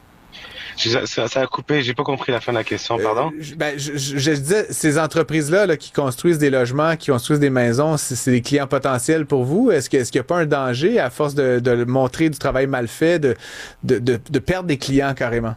Ça, ça, ça a coupé, j'ai pas compris la fin de la question, pardon? Je, ben, je, je, je disais, ces entreprises-là là, qui construisent des logements, qui construisent des maisons, c'est, c'est des clients potentiels pour vous. Est-ce, que, est-ce qu'il n'y a pas un danger, à force de, de montrer du travail mal fait, de, de, de, de perdre des clients carrément?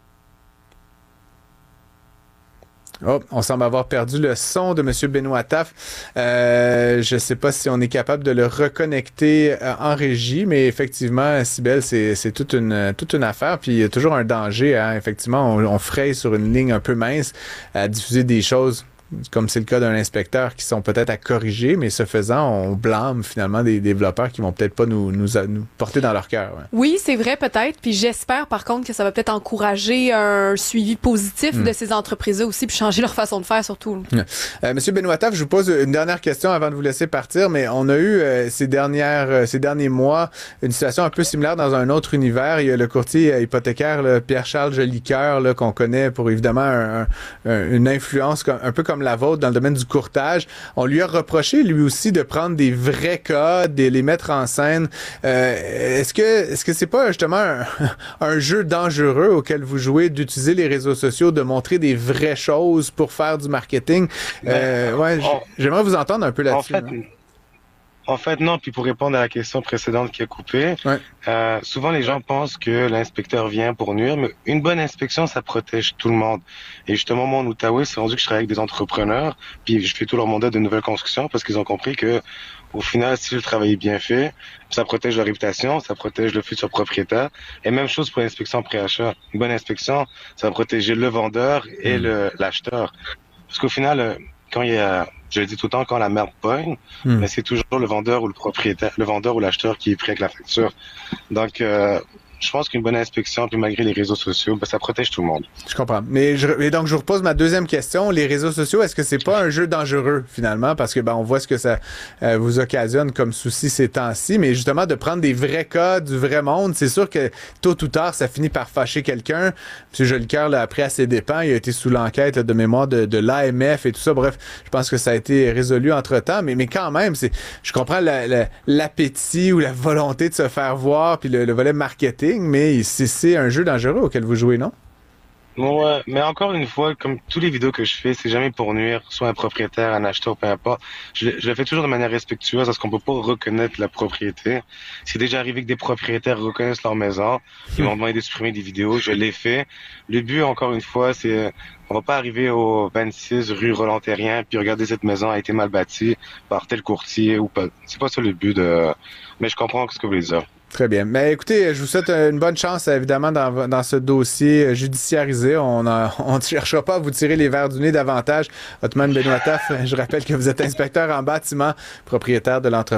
Oh, on semble avoir perdu le son de M. Benoît Taff. Euh, je ne sais pas si on est capable de le reconnecter euh, en régie, mais effectivement, Cybèle, c'est, c'est toute une, toute une affaire. Puis il y a toujours un danger. Hein. Effectivement, on, on fraye sur une ligne un peu mince à diffuser des choses, comme c'est le cas d'un inspecteur, qui sont peut-être à corriger, mais ce faisant, on blâme finalement des développeurs qui vont peut-être pas nous, nous, nous porter dans leur cœur. Ouais. Oui, c'est vrai peut-être, puis j'espère par contre que ça va peut-être encourager un suivi positif Mm. de ces entreprises-là aussi, puis changer leur façon de faire surtout. Euh, Monsieur Benoît Taff, je vous pose une dernière question avant de vous laisser partir, mais on a eu euh, ces dernières, euh, ces derniers mois une situation un peu similaire dans un autre univers. Il y a le courtier euh, hypothécaire là, Pierre-Charles Jolicoeur là, qu'on connaît pour évidemment un, un, une influence comme, un peu comme comme la vôtre dans le domaine du courtage. On lui a reproché, lui aussi, de prendre des vrais cas, de les mettre en scène. Euh, est-ce que est-ce que c'est pas justement un, un jeu dangereux auquel vous jouez, d'utiliser les réseaux sociaux, de montrer des vraies choses pour faire du marketing? Euh, ouais, on, j'aimerais vous entendre un peu là-dessus. En fait, hein. En fait, non. Puis pour répondre à la question précédente qui a coupé, ouais. euh, souvent les gens pensent que l'inspecteur vient pour nuire, mais une bonne inspection, ça protège tout le monde. Et justement, moi, en Outaouais, c'est rendu que je travaille avec des entrepreneurs, puis je fais tout leur mandat de nouvelles constructions parce qu'ils ont compris que, au final, si le travail est bien fait, ça protège leur réputation, ça protège le futur propriétaire. Et même chose pour l'inspection pré-achat. Une bonne inspection, ça va protéger le vendeur et mmh. le, l'acheteur. Parce qu'au final, quand il y a, je le dis tout le temps, quand la merde pogne, mmh. mais c'est toujours le vendeur ou le propriétaire, le vendeur ou l'acheteur qui est pris avec la facture. Donc, euh, je pense qu'une bonne inspection, puis malgré les réseaux sociaux, ben, ça protège tout le monde. Je comprends. Mais je, et donc, je vous repose ma deuxième question. Les réseaux sociaux, est-ce que c'est pas un jeu dangereux, finalement? Parce que, ben, on voit ce que ça euh, vous occasionne comme souci ces temps-ci. Mais justement, de prendre des vrais cas du vrai monde, c'est sûr que tôt ou tard, ça finit par fâcher quelqu'un. M. Jolicoeur l'a appris à ses dépens. Il a été sous l'enquête là, de mémoire de, de l'A M F et tout ça. Bref, je pense que ça a été résolu entre-temps. Mais, mais quand même, c'est, je comprends la, la, l'appétit ou la volonté de se faire voir, puis le, le volet marketing. Mais c'est, c'est un jeu dangereux auquel vous jouez, non? Ouais, mais encore une fois, comme tous les vidéos que je fais, c'est jamais pour nuire, soit un propriétaire, un acheteur, peu importe. Je, je le fais toujours de manière respectueuse parce qu'on peut pas reconnaître la propriété. C'est déjà arrivé que des propriétaires reconnaissent leur maison. Ils m'ont demandé de supprimer des vidéos, je l'ai fait. Le but, encore une fois, c'est, on va pas arriver au vingt-six rue Roland-Terrien puis regarder cette maison a été mal bâtie par tel courtier ou pas. C'est pas ça le but de, mais je comprends ce que vous voulez dire. Très bien. Mais écoutez, je vous souhaite une bonne chance, évidemment, dans, dans ce dossier judiciarisé. On a, on ne cherchera pas à vous tirer les verres du nez davantage. Othman Benoîtaf, je rappelle que vous êtes inspecteur en bâtiment, propriétaire de l'entreprise